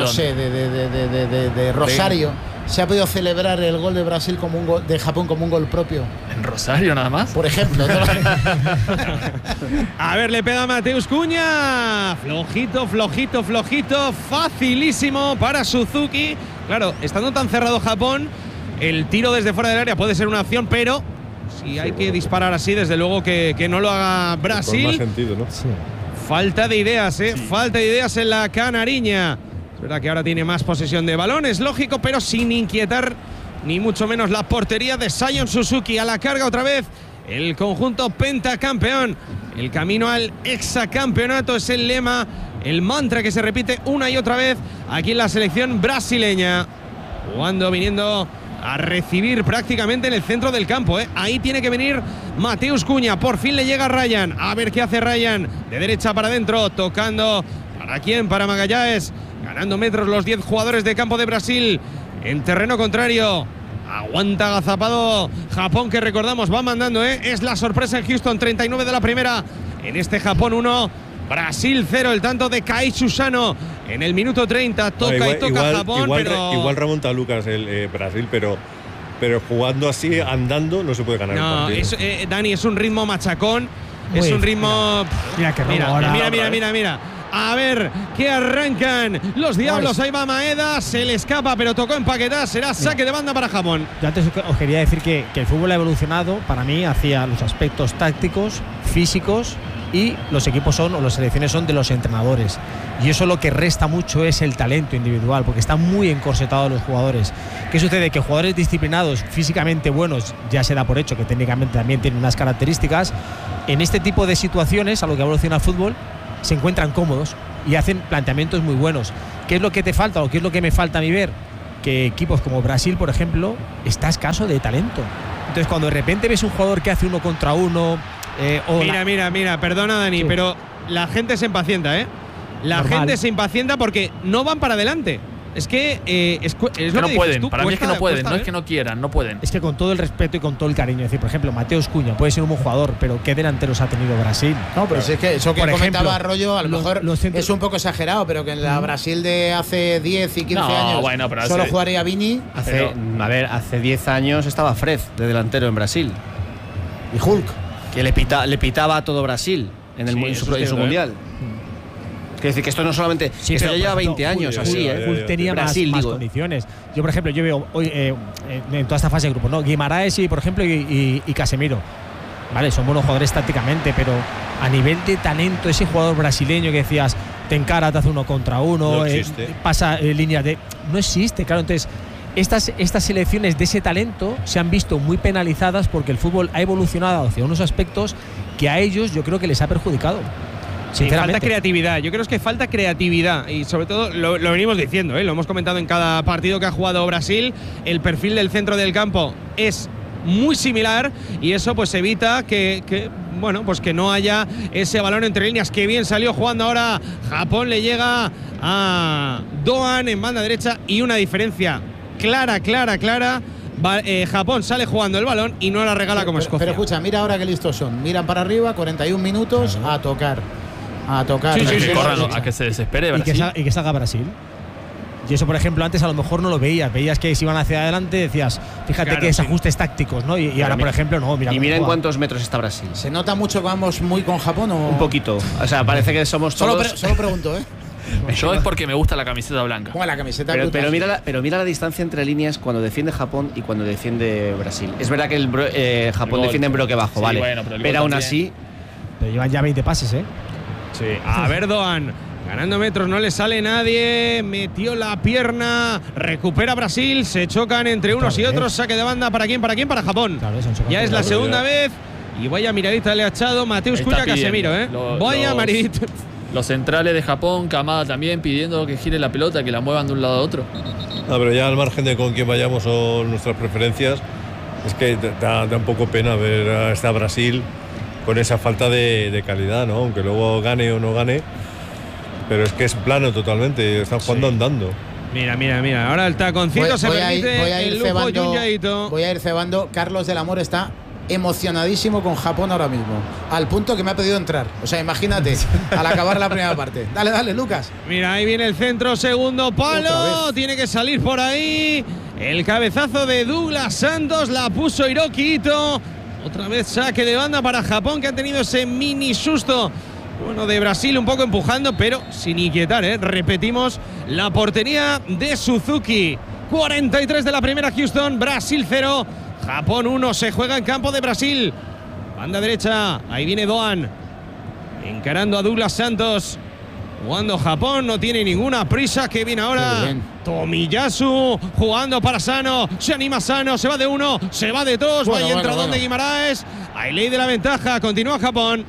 Rosario, se ha podido celebrar el gol de Brasil como un gol de Japón como un gol propio? ¿En Rosario nada más? Por ejemplo. A ver, le pega Matheus Cunha. Flojito. Facilísimo para Suzuki. Claro, estando tan cerrado Japón, el tiro desde fuera del área puede ser una opción, pero si hay que disparar así, desde luego que no lo haga Brasil. Con más sentido, ¿no? Sí. Falta de ideas, Falta de ideas en la canariña. Es verdad que ahora tiene más posesión de balón, es lógico, pero sin inquietar ni mucho menos la portería de Sion Suzuki. A la carga otra vez el conjunto pentacampeón. El camino al hexacampeonato es el lema, el mantra que se repite una y otra vez aquí en la selección brasileña. Viniendo a recibir prácticamente en el centro del campo, Ahí tiene que venir Matheus Cunha. Por fin le llega Ryan. A ver qué hace Ryan. De derecha para adentro, tocando. ¿Para quién? Para Magalhães. Ganando metros los 10 jugadores de campo de Brasil en terreno contrario. Aguanta agazapado Japón, que recordamos va mandando, Es la sorpresa en Houston, 39 de la primera. En este Japón 1, Brasil 0. El tanto de Kaichu Sano en el minuto 30. Toca Japón, pero igual remonta Lucas el Brasil, pero jugando así, andando, no se puede ganar el partido. Dani, es un ritmo machacón. Es un ritmo. Mira. Mira. A ver que arrancan los diablos. Ahí va Maeda, se le escapa, pero tocó empaquetar. Será saque de banda para Japón. Yo antes os quería decir que el fútbol ha evolucionado para mí hacia los aspectos tácticos, físicos, y los equipos son, o las selecciones son de los entrenadores. Y eso lo que resta mucho es el talento individual, porque están muy encorsetados los jugadores. ¿Qué sucede? Que jugadores disciplinados, físicamente buenos, ya se da por hecho que técnicamente también tienen unas características. En este tipo de situaciones, a lo que evoluciona el fútbol, se encuentran cómodos y hacen planteamientos muy buenos. ¿Qué es lo que te falta o qué es lo que me falta a mí ver? Que equipos como Brasil, por ejemplo, está escaso de talento. Entonces, cuando de repente ves un jugador que hace 1 contra 1… Mira, perdona Dani, sí, pero la gente se impacienta, ¿eh? La gente se impacienta porque no van para adelante. Es que es lo no que pueden, tú, para mí es que no pueden, no es que no quieran, no pueden. Es que con todo el respeto y con todo el cariño, es decir, por ejemplo, Mateus Cunha puede ser un buen jugador, pero ¿qué delanteros ha tenido Brasil? No, pero si es que eso que comentaba Arroyo, a lo mejor centros… es un poco exagerado, pero que en la Brasil de hace 10 y 15 años bueno, pero solo jugaría Vini. Hace 10 años estaba Fred de delantero en Brasil. Y Hulk. Que le pitaba a todo Brasil en su mundial. Quiere decir que esto no solamente… Sí, esto ya lleva 20 años así, Hulk tenía más condiciones. Yo, por ejemplo, yo veo hoy en toda esta fase de grupo, ¿no? Guimaraes y, por ejemplo, y Casemiro. Vale, son buenos jugadores tácticamente, pero a nivel de talento, ese jugador brasileño que decías, te encara, te hace 1 contra 1, no existe. Pasa líneas de… No existe, claro. Entonces, estas selecciones de ese talento se han visto muy penalizadas porque el fútbol ha evolucionado hacia unos aspectos que a ellos yo creo que les ha perjudicado. Sí, falta creatividad. Yo creo que falta creatividad y sobre todo lo venimos diciendo, lo hemos comentado en cada partido que ha jugado Brasil. El perfil del centro del campo es muy similar y eso pues evita que no haya ese balón entre líneas. Que bien salió jugando ahora Japón, le llega a Doan en banda derecha y una diferencia clara. Japón sale jugando el balón y no la regala como Escocia. Pero escucha, mira ahora qué listos son. Miran para arriba, 41 minutos, a tocar. A que se desespere Brasil. Y que salga Brasil. Y eso, por ejemplo, antes a lo mejor no lo veías. Veías que si iban hacia adelante, decías, fíjate claro, que es ajustes tácticos, ¿no? Y ahora, por ejemplo, no. Mira en cuántos metros está Brasil. ¿Se nota mucho que vamos muy con Japón o...? Un poquito. O sea, parece que somos todos… Solo pregunto, ¿eh? Yo es porque me gusta la camiseta blanca. Como la camiseta pero mira la distancia entre líneas cuando defiende Japón y cuando defiende Brasil. Es verdad que Japón defiende en bloque bajo, sí, vale. Bueno, pero aún así… Pero llevan ya 20 pases, ¿eh? Sí. A ver, Doan, ganando metros, no le sale nadie, metió la pierna, recupera Brasil, se chocan entre unos y otros, saque de banda, ¿para quién? Para Japón. Claro, ya es la segunda vez y vaya miradita le ha echado Mateus Cunha a Casemiro, vaya maridita. Los centrales de Japón, Kamada también pidiendo que gire la pelota, que la muevan de un lado a otro. No, pero ya al margen de con quién vayamos o nuestras preferencias, es que da un poco pena ver a esta Brasil con esa falta de calidad, ¿no? Aunque luego gane o no gane, pero es que es plano totalmente, están jugando andando. Mira, ahora el taconcito se permite. Voy a ir cebando. Carlos del Amor está emocionadísimo con Japón ahora mismo, al punto que me ha pedido entrar. O sea, imagínate, al acabar la primera parte. Dale, Lucas. Mira, ahí viene el centro, segundo palo, tiene que salir por ahí. El cabezazo de Douglas Santos, la puso Hiroki Ito. Otra vez saque de banda para Japón, que ha tenido ese mini susto. Bueno, de Brasil un poco empujando, pero sin inquietar, Repetimos, la portería de Suzuki. 43 de la primera, Houston, Brasil 0. Japón 1, se juega en campo de Brasil. Banda derecha, ahí viene Doan. Encarando a Douglas Santos. Jugando Japón, no tiene ninguna prisa. Que viene ahora Tomiyasu, jugando para Sano. Se anima Sano, se va de 1, se va de 2. Vaya entradón de Guimaraes. Hay ley de la ventaja, continúa Japón.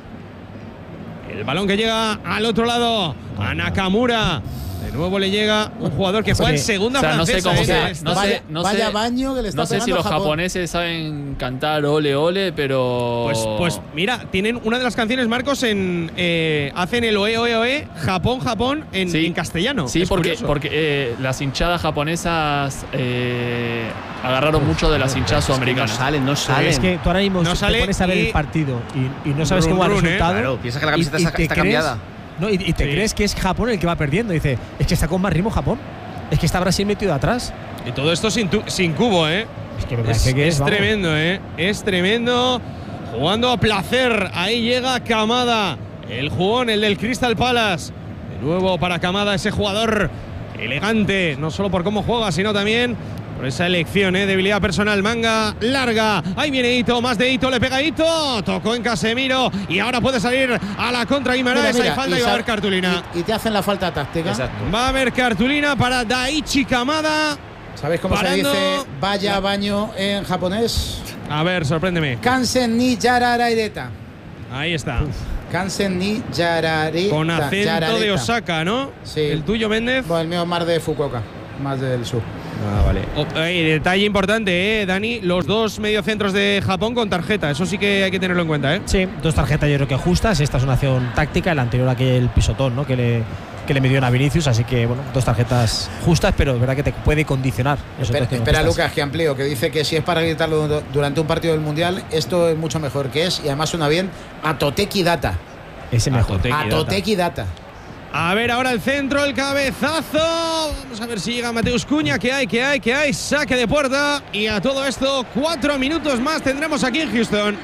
El balón que llega al otro lado, a Nakamura. De nuevo le llega un jugador que juega en segunda francesa. Vaya baño que le está no sé si los japoneses saben cantar ole ole, pero… Pues mira, tienen una de las canciones, Marcos, hacen el oe oe oe, Japón en castellano. Sí, porque las hinchadas japonesas agarraron mucho de las hinchadas sudamericanas. No salen. Es que tú ahora mismo te pones a ver el partido y no sabes cómo va el resultado. Claro, piensa que la camiseta está cambiada. No, y te crees que es Japón el que va perdiendo. Dice, es que está con más ritmo Japón. Es que está Brasil metido atrás. Y todo esto sin cubo, Es que me parece que es tremendo, Es tremendo. Jugando a placer. Ahí llega Kamada. El jugón, el del Crystal Palace. De nuevo para Kamada, ese jugador elegante, no solo por cómo juega, sino también por esa elección, debilidad personal. Manga larga, ahí viene Ito, más de Ito, le pega Ito, tocó en Casemiro y ahora puede salir a la contra Guimaraes. Hay falta y va a haber cartulina. Y te hacen la falta táctica. Exacto. Va a haber cartulina para Daichi Kamada. ¿Sabéis cómo se dice vaya baño en japonés? A ver, sorpréndeme. Kansen ni yararaireta. Ahí está. Kansen ni yarareta. Con acento de Osaka, ¿no? Sí. ¿El tuyo, Méndez? Bueno, el mío es más de Fukuoka, más del sur. Ah, vale. Detalle importante, Dani, los dos mediocentros de Japón con tarjeta. Eso sí que hay que tenerlo en cuenta, Sí, 2 tarjetas yo creo que justas. Esta es una acción táctica, el anterior aquel pisotón, ¿no? que le midió a Vinicius, así que bueno, 2 tarjetas justas, pero es verdad que te puede condicionar. Espera Lucas, que amplío, que dice que si es para gritarlo durante un partido del Mundial, esto es mucho mejor que es, y además suena bien, Atoteki Data. Ese mejor. Atoteki Data. A ver ahora el centro, el cabezazo. Vamos a ver si llega Mateus Cunha. Que hay. Saque de puerta. Y a todo esto, 4 minutos más tendremos aquí en Houston.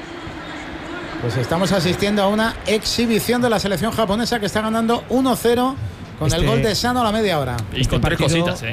Pues estamos asistiendo a una exhibición de la selección japonesa que está ganando 1-0 con el gol de Sano a la media hora. Y con 3 cositas,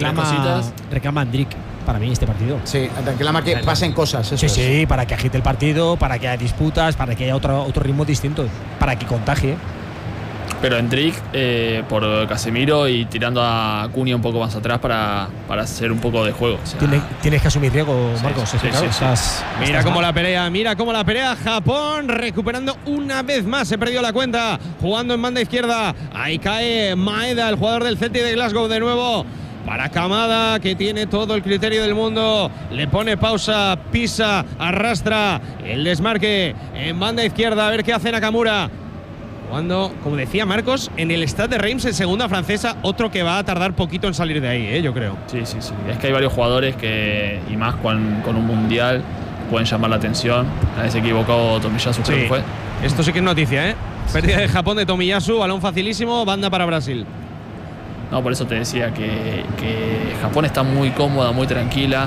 Reclama Andrick para mí este partido. Sí, reclama que pasen cosas. Eso sí, para que agite el partido, para que haya disputas, para que haya otro ritmo distinto, para que contagie. Pero Endrick por Casemiro y tirando a Cunha un poco más atrás para hacer un poco de juego. O sea, tienes que asumir riesgo, Marcos. Sí. Mira cómo la pelea Japón, recuperando una vez más. Se perdió la cuenta, jugando en banda izquierda. Ahí cae Maeda, el jugador del Celtic de Glasgow de nuevo. Para Kamada, que tiene todo el criterio del mundo. Le pone pausa, pisa, arrastra el desmarque en banda izquierda. A ver qué hace Nakamura. Cuando, como decía Marcos, en el Stade de Reims, en segunda francesa, otro que va a tardar poquito en salir de ahí, yo creo. Sí. Es que hay varios jugadores que, y más con un mundial, pueden llamar la atención. Nadie se equivocó, Tomiyasu creo que fue. Esto sí que es noticia, Pérdida de Japón de Tomiyasu, balón facilísimo, banda para Brasil. No, por eso te decía que Japón está muy cómoda, muy tranquila.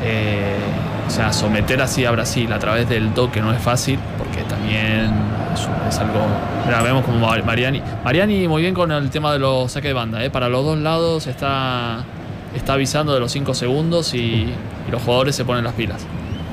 O sea, someter así a Brasil a través del toque no es fácil, porque también es algo. Mira, vemos como Mariani muy bien con el tema de los saques de banda, para los dos lados está avisando de los 5 segundos y los jugadores se ponen las pilas.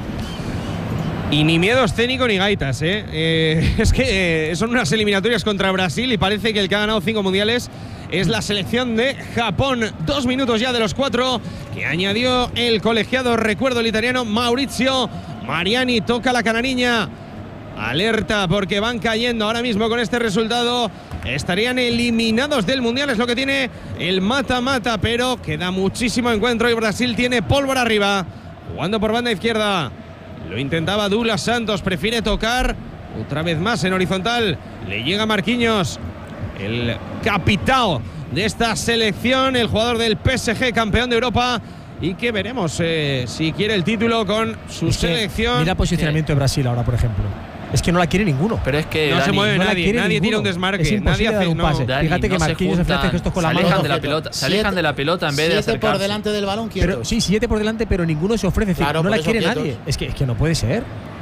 Y ni miedo escénico ni gaitas, es que son unas eliminatorias contra Brasil y parece que el que ha ganado 5 mundiales es la selección de Japón. 2 minutos ya de los 4 que añadió el colegiado, recuerdo, el italiano Maurizio Mariani. Toca la canariña. Alerta porque van cayendo ahora mismo con este resultado. Estarían eliminados del mundial, es lo que tiene el mata-mata, pero queda muchísimo encuentro y Brasil tiene pólvora arriba. Jugando por banda izquierda. Lo intentaba Douglas Santos, prefiere tocar otra vez más en horizontal. Le llega Marquinhos, el capitán de esta selección, el jugador del PSG, campeón de Europa, y que veremos si quiere el título con su selección. Mira el posicionamiento de Brasil ahora, por ejemplo. Es que no la quiere ninguno. Pero es que no se mueve nadie tira un desmarque, nadie hace un pase. Dani, fíjate que Marquinhos hace gestos con la mano. Se alejan de la pelota en vez de acercarse. 7 por delante del balón, quietos. Sí, 7 por delante, pero ninguno se ofrece. Claro, no la quiere quietos. nadie. Es que no puede ser.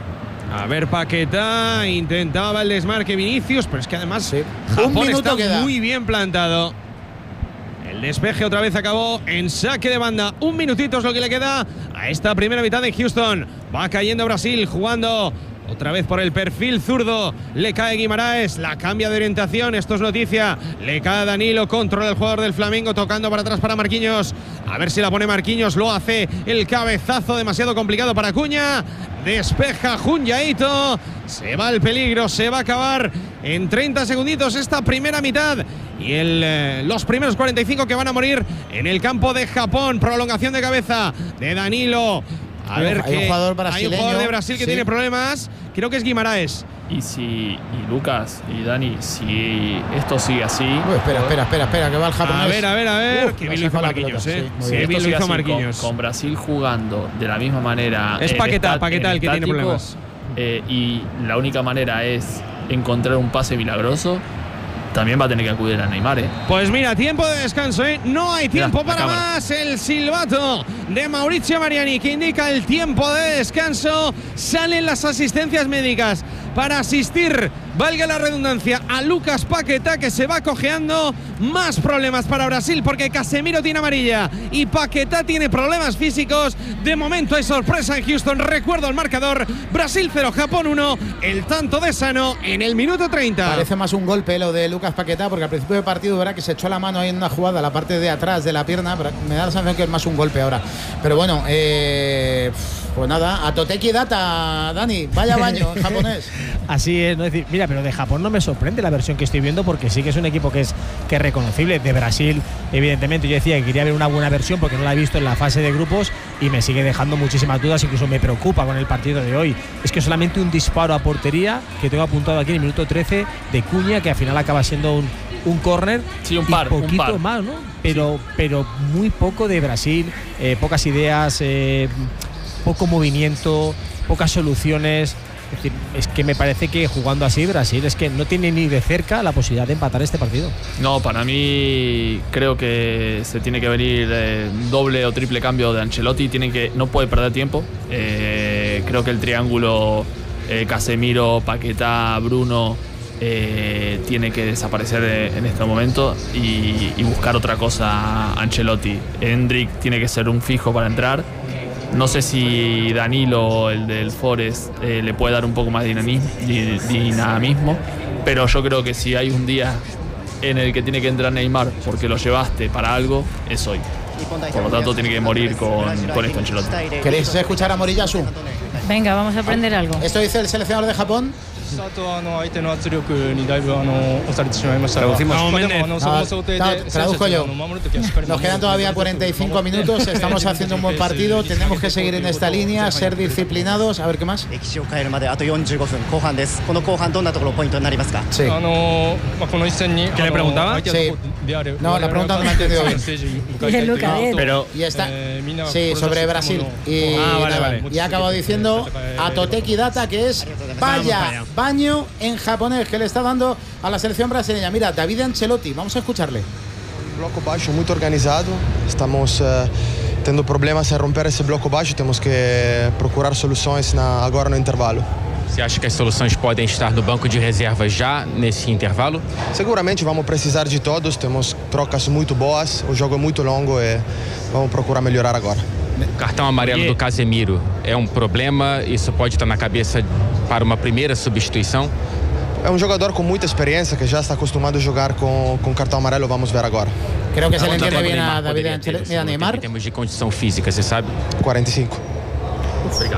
A ver, Paquetá intentaba el desmarque Vinicius, pero es que además Japón está muy bien plantado. El despeje otra vez acabó en saque de banda. 1 minutito es lo que le queda a esta primera mitad de Houston. Va cayendo Brasil, jugando otra vez por el perfil zurdo. Le cae Guimaraes, la cambia de orientación, esto es noticia. Le cae Danilo, controla el jugador del Flamengo, tocando para atrás para Marquinhos. A ver si la pone Marquinhos, lo hace. El cabezazo demasiado complicado para Cunha. Despeja Junyaito. Se va el peligro, se va a acabar en 30 segunditos esta primera mitad. Y los primeros 45 que van a morir en el campo de Japón. Prolongación de cabeza de Danilo. A ver, hay un jugador brasileño, hay un jugador de Brasil que tiene problemas. Creo que es Guimaraes. Y Lucas y Dani, si esto sigue así. Espera, que va el japonés. A ver. Qué bien lo hizo Marquinhos, Qué bien lo hizo Marquinhos. Con Brasil jugando de la misma manera. Es Paquetá el que tiene problemas. Y la única manera es encontrar un pase milagroso. También va a tener que acudir a Neymar, Pues mira, tiempo de descanso, No hay tiempo para más. El silbato de Mauricio Mariani, que indica el tiempo de descanso. Salen las asistencias médicas para asistir, valga la redundancia, a Lucas Paquetá, que se va cojeando. Más problemas para Brasil porque Casemiro tiene amarilla y Paquetá tiene problemas físicos. De momento hay sorpresa en Houston. Recuerdo el marcador: Brasil 0, Japón 1. El tanto de Sano en el minuto 30. Parece más un golpe lo de Lucas Paquetá, porque al principio del partido verá que se echó la mano ahí en una jugada, la parte de atrás de la pierna, pero me da la sensación que es más un golpe ahora. Pero bueno, pues nada, a Toteki Data, Dani, vaya baño en japonés. Así es, ¿no? Es decir, mira, pero de Japón no me sorprende la versión que estoy viendo, porque sí que es un equipo que es reconocible. De Brasil, evidentemente, yo decía que quería ver una buena versión porque no la he visto en la fase de grupos y me sigue dejando muchísimas dudas, incluso me preocupa con el partido de hoy. Es que solamente un disparo a portería que tengo apuntado aquí en el minuto 13 de Cuña, que al final acaba siendo un córner. Sí, un par, más, ¿no? Pero muy poco de Brasil, pocas ideas, poco movimiento, pocas soluciones. Es decir, es que me parece que jugando así Brasil es que no tiene ni de cerca la posibilidad de empatar este partido. No, para mí creo que se tiene que venir doble o triple cambio de Ancelotti. No puede perder tiempo. Creo que el triángulo Casemiro, Paquetá, Bruno tiene que desaparecer en este momento y buscar otra cosa Ancelotti. Endrick tiene que ser un fijo para entrar. No sé si Danilo, el del Forest, le puede dar un poco más de dinamismo, pero yo creo que si hay un día en el que tiene que entrar Neymar porque lo llevaste para algo, es hoy. Por lo tanto, tiene que morir con esto Ancelotti. ¿Queréis escuchar a Moriyasu? Venga, vamos a aprender algo. Esto dice el seleccionador de Japón. Traduzco yo. Nos quedan todavía 45 minutos. Estamos haciendo un buen partido. Tenemos que seguir en esta línea, ser disciplinados. A ver qué más. Sí. ¿Qué le preguntaba? Sí. No, la pregunta no me ha entendido bien. Pero y está, sí, sobre Brasil. Y, vale. Y ha acabado diciendo a Toteki Data que es vaya baño en japonés que le está dando a la selección brasileña. Mira, David Ancelotti, vamos a escucharle. Bloco baixo muy organizado. Estamos tendo problemas em romper esse bloco baixo. Temos que procurar soluções agora no intervalo. Você acha que as soluções podem estar no banco de reservas já nesse intervalo? Seguramente vamos precisar de todos. Temos trocas muito boas. O jogo é muito longo e vamos procurar melhorar agora. O cartão amarelo do Casemiro é um problema? Isso pode estar na cabeça para uma primeira substituição? É um jogador com muita experiência que já está acostumado a jogar com cartão amarelo. Vamos ver agora. Creo que se le entiende bien a David Ancelotti, a Neymar. Em termos de condição física, você sabe? 45. Obrigado.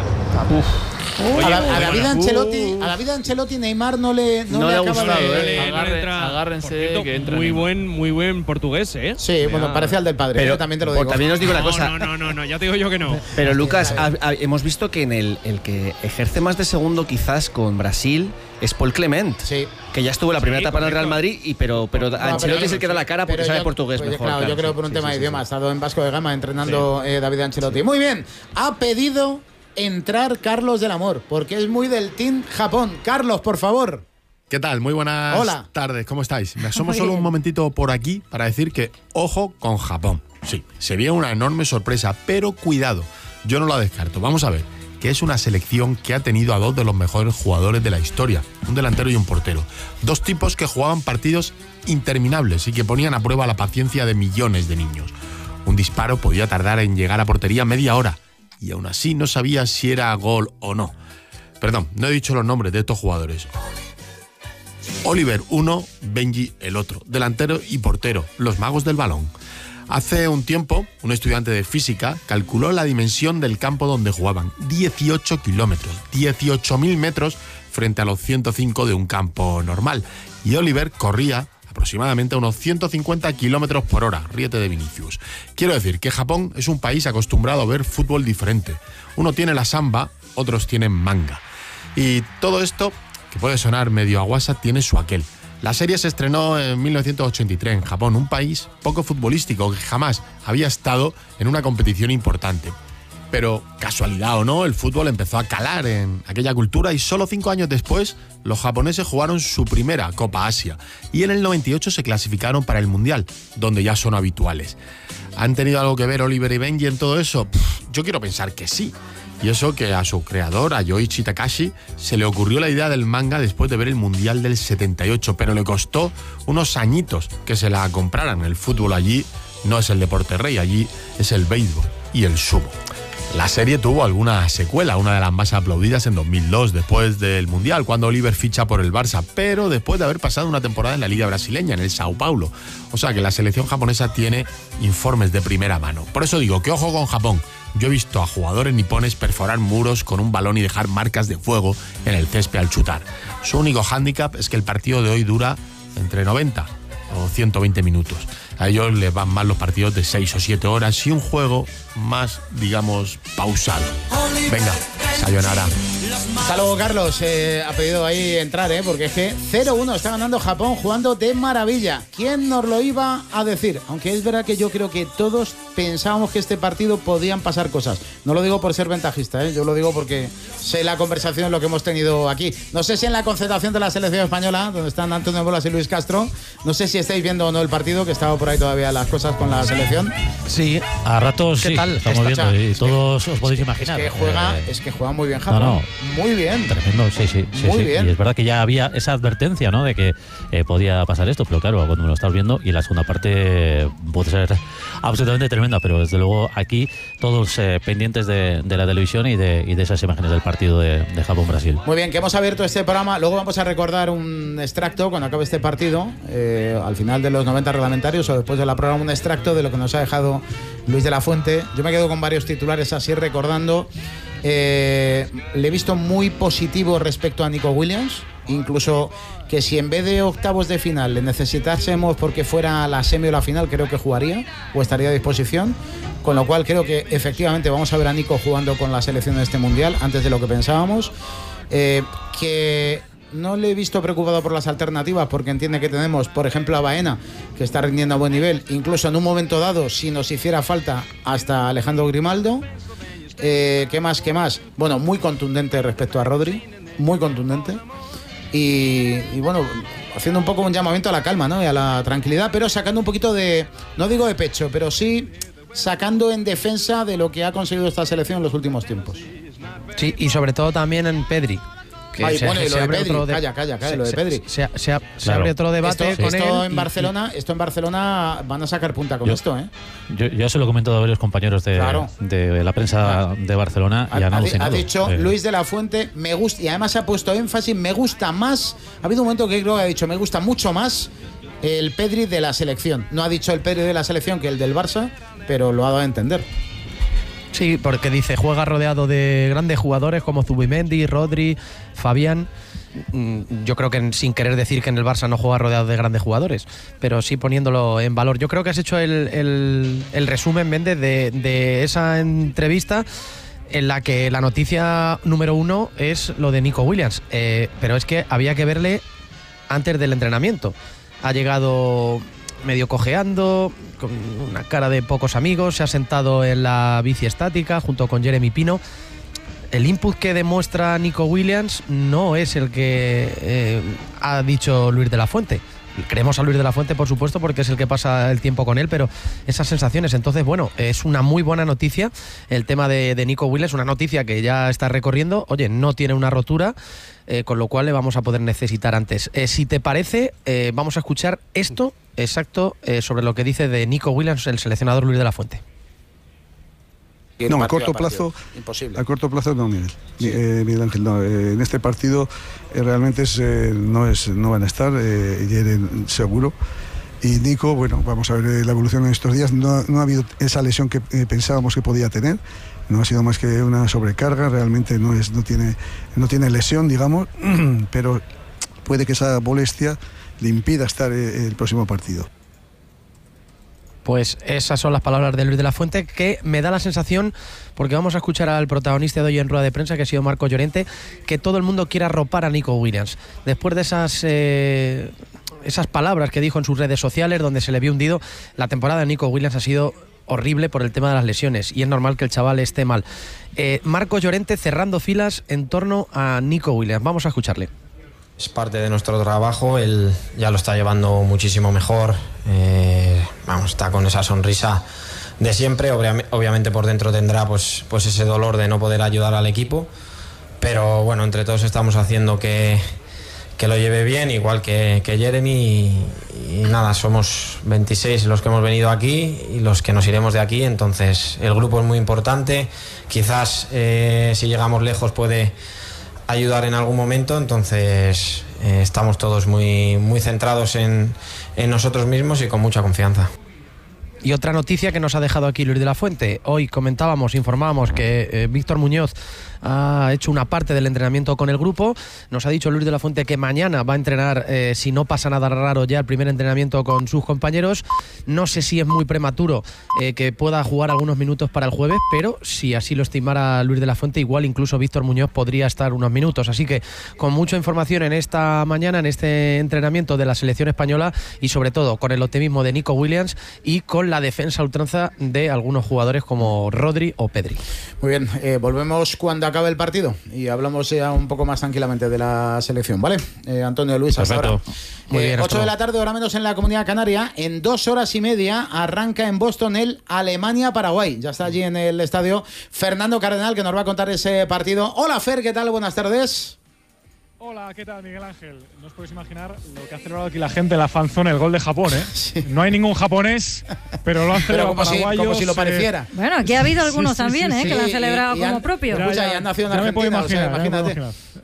A David Ancelotti Neymar no le ha gustado. Agárrense que entra. Muy buen portugués, ¿eh? Sí, bueno, parece al del padre, pero también te lo digo. También os digo una cosa. No, ya te digo yo que no. Pero Lucas, hemos visto que en el que ejerce más de segundo quizás con Brasil es Paul Clement, sí, que ya estuvo en la primera etapa en el Real Madrid, pero Ancelotti es el que da la cara porque sabe portugués mejor. Claro, yo creo por un tema de idioma. Ha estado en Vasco de Gama entrenando David Ancelotti. Muy bien, ha pedido entrar Carlos del Amor, porque es muy del Team Japón. Carlos, por favor. ¿Qué tal? Muy buenas tardes, ¿cómo estáis? Me asomo solo un momentito por aquí para decir que ojo con Japón. Sí, se viene una enorme sorpresa, pero cuidado, yo no la descarto. Vamos a ver, que es una selección que ha tenido a dos de los mejores jugadores de la historia, un delantero y un portero. Dos tipos que jugaban partidos interminables y que ponían a prueba la paciencia de millones de niños. Un disparo podía tardar en llegar a portería media hora, y aún así no sabía si era gol o no. Perdón, no he dicho los nombres de estos jugadores. Oliver uno, Benji el otro, delantero y portero, los magos del balón. Hace un tiempo, un estudiante de física calculó la dimensión del campo donde jugaban, 18 kilómetros, 18.000 metros frente a los 105 de un campo normal. Y Oliver corría aproximadamente a unos 150 kilómetros por hora. Ríete de Vinicius. Quiero decir que Japón es un país acostumbrado a ver fútbol diferente. Uno tiene la samba, otros tienen manga. Y todo esto, que puede sonar medio a WhatsApp, tiene su aquel. La serie se estrenó en 1983 en Japón, un país poco futbolístico que jamás había estado en una competición importante. pero casualidad o no, el fútbol empezó a calar en aquella cultura y solo 5 años después los japoneses jugaron su primera Copa Asia y en el 98 se clasificaron para el Mundial, donde ya son habituales. ¿Han tenido algo que ver Oliver y Benji en todo eso? Yo quiero pensar que sí. Y eso que a su creador, a Yoichi Takashi, se le ocurrió la idea del manga después de ver el Mundial del 78, pero le costó unos añitos que se la compraran. El fútbol allí no es el deporte rey, allí es el béisbol y el sumo. La serie tuvo alguna secuela, una de las más aplaudidas en 2002, después del Mundial, cuando Oliver ficha por el Barça, pero después de haber pasado una temporada en la Liga Brasileña, en el Sao Paulo. O sea que la selección japonesa tiene informes de primera mano. Por eso digo que ojo con Japón. Yo he visto a jugadores nipones perforar muros con un balón y dejar marcas de fuego en el césped al chutar. Su único hándicap es que el partido de hoy dura entre 90 o 120 minutos. A ellos les van mal los partidos de 6 o 7 horas y un juego más, digamos, pausado. Venga, sayonara. Hasta luego, Carlos. Ha pedido ahí entrar, porque es que 0-1 está ganando Japón jugando de maravilla. ¿Quién nos lo iba a decir? Aunque es verdad que yo creo que todos pensábamos que este partido podían pasar cosas. No lo digo por ser ventajista, yo lo digo porque sé la conversación, lo que hemos tenido aquí. No sé si en la concentración de la selección española, donde están Antonio Bolas y Luis Castro, no sé si estáis viendo o no el partido, que estaba por ahí todavía las cosas con la selección. Sí, a ratos sí, estamos viendo y todos os podéis imaginar. Es que juega muy bien Japón. No. Muy bien. Tremendo, sí. Muy bien. Y es verdad que ya había esa advertencia, ¿no?, de que podía pasar esto, pero claro, cuando me lo estás viendo, y la segunda parte puede ser absolutamente tremenda, pero desde luego aquí todos pendientes de la televisión y de esas imágenes del partido de Japón-Brasil. Muy bien, que hemos abierto este programa. Luego vamos a recordar un extracto cuando acabe este partido, al final de los 90 reglamentarios o después de la programa, un extracto de lo que nos ha dejado Luis de la Fuente. Yo me quedo con varios titulares así recordando. Le he visto muy positivo respecto a Nico Williams, incluso que si en vez de octavos de final le necesitásemos porque fuera la semi o la final, creo que jugaría o estaría a disposición, con lo cual creo que efectivamente vamos a ver a Nico jugando con la selección de este mundial antes de lo que pensábamos. Que no le he visto preocupado por las alternativas porque entiende que tenemos, por ejemplo, a Baena, que está rindiendo a buen nivel, incluso en un momento dado, si nos hiciera falta, hasta Alejandro Grimaldo. ¿Qué más? Bueno, muy contundente respecto a Rodri, muy contundente. Y bueno, haciendo un poco un llamamiento a la calma, ¿no?, y a la tranquilidad, pero sacando un poquito de, no digo de pecho, pero sí sacando en defensa de lo que ha conseguido esta selección en los últimos tiempos. Sí, y sobre todo también en Pedri. Bueno, y lo de Pedri, calla, lo de Pedri. Se abre otro debate con esto él. Esto en Barcelona van a sacar punta con esto, Yo se lo he comentado a varios compañeros de la prensa de Barcelona y han alucinado. Ha dicho Luis de la Fuente, me gusta, y además ha puesto énfasis, me gusta más. Ha habido un momento que creo que ha dicho, me gusta mucho más el Pedri de la selección. No ha dicho el Pedri de la selección que el del Barça, pero lo ha dado a entender. Sí, porque dice, juega rodeado de grandes jugadores como Zubimendi, Rodri, Fabián. Yo creo que sin querer decir que en el Barça no juega rodeado de grandes jugadores, pero sí poniéndolo en valor. Yo creo que has hecho el resumen, Méndez, de esa entrevista en la que la noticia número 1 es lo de Nico Williams. Pero es que había que verle antes del entrenamiento. Ha llegado medio cojeando, con una cara de pocos amigos, se ha sentado en la bici estática junto con Jeremy Pino. El input que demuestra Nico Williams no es el que ha dicho Luis de la Fuente. Creemos a Luis de la Fuente, por supuesto, porque es el que pasa el tiempo con él, pero esas sensaciones, entonces, bueno, es una muy buena noticia el tema de Nico Williams, una noticia que ya está recorriendo. Oye, no tiene una rotura, con lo cual le vamos a poder necesitar antes. Si te parece, vamos a escuchar esto exacto sobre lo que dice de Nico Williams el seleccionador Luis de la Fuente. No, a corto plazo, imposible. A corto plazo no, Miguel Ángel, no. En este partido realmente no van a estar, seguro. Y Nico, bueno, vamos a ver la evolución en estos días. No ha habido esa lesión que pensábamos que podía tener. No ha sido más que una sobrecarga. Realmente no tiene lesión, digamos, pero puede que esa molestia le impida estar el próximo partido. Pues esas son las palabras de Luis de la Fuente, que me da la sensación, porque vamos a escuchar al protagonista de hoy en rueda de prensa, que ha sido Marco Llorente, que todo el mundo quiere arropar a Nico Williams. Después de esas palabras que dijo en sus redes sociales, donde se le vio hundido, la temporada de Nico Williams ha sido horrible por el tema de las lesiones y es normal que el chaval esté mal. Marcos Llorente cerrando filas en torno a Nico Williams. Vamos a escucharle. Es parte de nuestro trabajo, él ya lo está llevando muchísimo mejor, está con esa sonrisa de siempre, obviamente por dentro tendrá pues ese dolor de no poder ayudar al equipo, pero bueno, entre todos estamos haciendo que lo lleve bien, igual que Jeremy y nada, somos 26 los que hemos venido aquí y los que nos iremos de aquí, entonces el grupo es muy importante, quizás si llegamos lejos puede ayudar en algún momento, entonces estamos todos muy, muy centrados en nosotros mismos y con mucha confianza. Y otra noticia que nos ha dejado aquí Luis de la Fuente. Hoy informábamos que Víctor Muñoz ha hecho una parte del entrenamiento con el grupo. Nos ha dicho Luis de la Fuente que mañana va a entrenar, si no pasa nada raro, ya el primer entrenamiento con sus compañeros. No sé si es muy prematuro que pueda jugar algunos minutos para el jueves, pero si así lo estimara Luis de la Fuente, igual incluso Víctor Muñoz podría estar unos minutos. Así que con mucha información en esta mañana, en este entrenamiento de la selección española y sobre todo con el optimismo de Nico Williams y con la defensa a ultranza de algunos jugadores como Rodri o Pedri. Muy bien, volvemos cuando acabe el partido y hablamos ya un poco más tranquilamente de la selección, ¿vale? Antonio, Luis, hasta ahora. Muy bien, 8 de la tarde, hora menos en la Comunidad Canaria. En 2 horas y media arranca en Boston el Alemania-Paraguay. Ya está allí en el estadio Fernando Cardenal, que nos va a contar ese partido. Hola, Fer, ¿qué tal? Buenas tardes. Hola, ¿qué tal, Miguel Ángel? No os podéis imaginar lo que ha celebrado aquí la gente en la fanzone, el gol de Japón, ¿eh? Sí. No hay ningún japonés, pero lo han celebrado paraguayos. Como si lo pareciera. Bueno, aquí ha habido algunos también, que lo han celebrado como propio. Escucha, ya han nacido en Argentina, imagínate.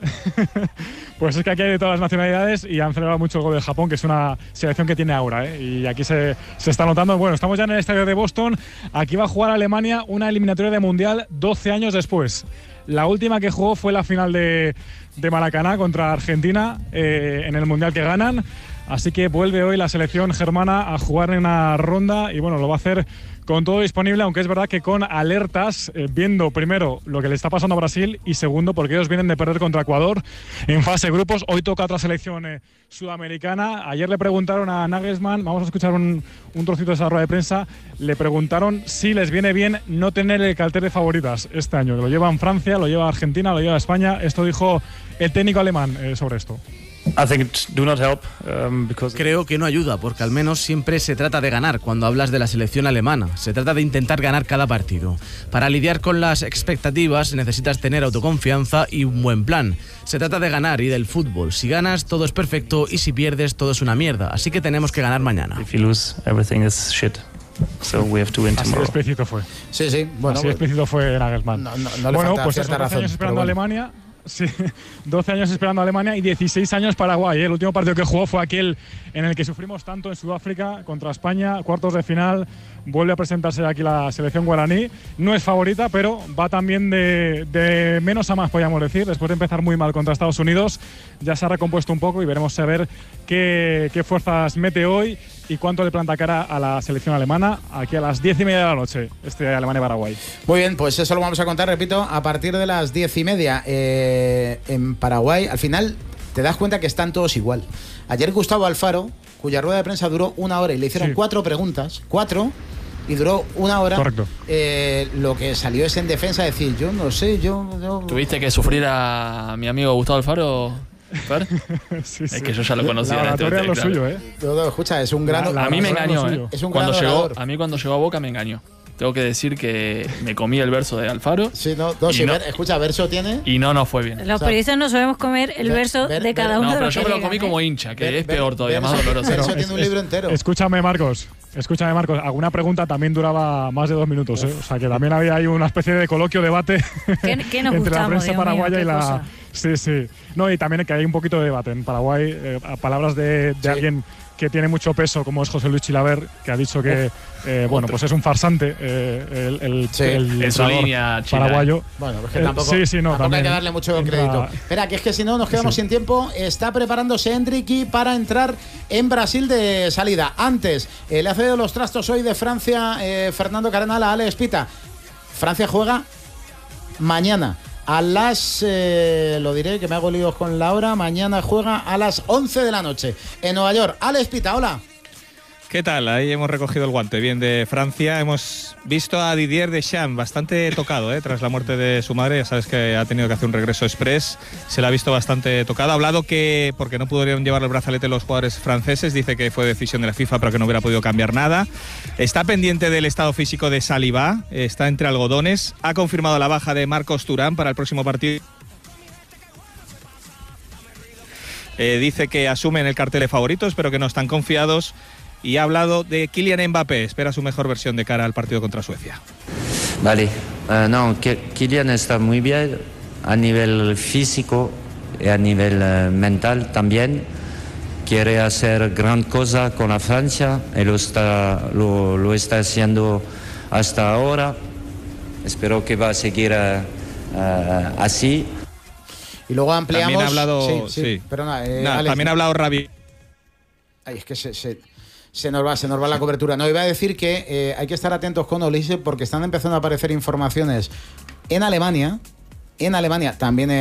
Pues es que aquí hay de todas las nacionalidades y han celebrado mucho el gol de Japón, que es una selección que tiene aura, ¿eh? Y aquí se está notando. Bueno, estamos ya en el estadio de Boston. Aquí va a jugar Alemania una eliminatoria de Mundial 12 años después. La última que jugó fue la final de Maracaná contra Argentina en el Mundial que ganan. Así que vuelve hoy la selección germana a jugar en una ronda y bueno, lo va a hacer con todo disponible, aunque es verdad que con alertas, viendo primero lo que le está pasando a Brasil y segundo porque ellos vienen de perder contra Ecuador en fase de grupos. Hoy toca otra selección sudamericana. Ayer le preguntaron a Nagelsmann, vamos a escuchar un trocito de esa rueda de prensa, le preguntaron si les viene bien no tener el cartel de favoritas este año. Lo llevan Francia, lo lleva Argentina, lo lleva España. Esto dijo el técnico alemán sobre esto. Creo que no ayuda, porque al menos siempre se trata de ganar cuando hablas de la selección alemana. Se trata de intentar ganar cada partido. Para lidiar con las expectativas necesitas tener autoconfianza y un buen plan. Se trata de ganar y del fútbol. Si ganas, todo es perfecto y si pierdes, todo es una mierda. Así que tenemos que ganar mañana. Así de explícito fue. Sí. Bueno, así de explícito fue Nagelsmann. No le falta pues cierta 12 razón, años esperando bueno. a Alemania. Sí, 12 años esperando a Alemania y 16 años Paraguay. El último partido que jugó fue aquel en el que sufrimos tanto en Sudáfrica contra España, cuartos de final. Vuelve a presentarse aquí la selección guaraní. No es favorita, pero va también de menos a más, podríamos decir. Después de empezar muy mal contra Estados Unidos, ya se ha recompuesto un poco y veremos a ver qué fuerzas mete hoy y cuánto le planta cara a la selección alemana aquí a las 10:30 de la noche, Alemania-Paraguay. Muy bien, pues eso lo vamos a contar, repito, a partir de las 10:30 en Paraguay. Al final te das cuenta que están todos igual. Ayer Gustavo Alfaro, cuya rueda de prensa duró 1 hora y le hicieron 4 preguntas, y duró 1 hora. Correcto. Lo que salió es en defensa decir, yo no sé, yo... ¿Tuviste que sufrir a mi amigo Gustavo Alfaro? Sí. Es que yo ya lo conocía. La oratoria es lo suyo, ¿eh? No, escucha, es un gran... A mí me engañó, ¿eh? Es un gran orador. A mí cuando llegó a Boca me engañó. Tengo que decir que me comí el verso de Alfaro. Sí, escucha, verso tiene. Y no fue bien. Los periodistas no sabemos comer el verso de cada uno. No, pero de yo me lo comí como hincha, que es peor todavía, más doloroso. Verso tiene un libro entero. Escúchame, Marcos. Alguna pregunta también duraba más de 2 minutos, ¿eh? O sea, que también había ahí una especie de coloquio, debate ¿Qué nos entre la prensa paraguaya y la... Cosa. Sí. No, y también que hay un poquito de debate en Paraguay. Palabras de alguien que tiene mucho peso, como es José Luis Chilaver, que ha dicho que pues es un farsante el su línea paraguayo. Bueno, pues que tampoco hay que darle mucho crédito. Espera, que es que si no nos quedamos sin tiempo. Está preparándose Enrique para entrar en Brasil de salida. Antes, le ha cedido los trastos hoy de Francia Fernando Cardenal a Alex Pita. Francia juega mañana a las, lo diré que me hago líos con la hora, mañana juega a las 11 de la noche en Nueva York. Alex Pita, hola. ¿Qué tal? Ahí hemos recogido el guante bien de Francia. Hemos visto a Didier Deschamps bastante tocado tras la muerte de su madre. Ya sabes que ha tenido que hacer un regreso express. Se la ha visto bastante tocado. Ha hablado que porque no pudieron llevarle el brazalete los jugadores franceses, dice que fue decisión de la FIFA, pero que no hubiera podido cambiar nada. Está pendiente del estado físico de Saliba. Está entre algodones. Ha confirmado la baja de Marcos Thuram para el próximo partido. Dice que asumen el cartel de favoritos, pero que no están confiados. Y ha hablado de Kylian Mbappé. Espera su mejor versión de cara al partido contra Suecia. Vale, no, Kylian está muy bien a nivel físico y a nivel mental también. Quiere hacer gran cosa con la Francia y lo está haciendo hasta ahora. Espero que va a seguir así. Y luego ampliamos. También ha hablado. Sí. Perdona, Alex, también ha hablado Rabi. Ay, es que se nos va la cobertura. No, iba a decir que hay que estar atentos con Olise porque están empezando a aparecer informaciones en Alemania, también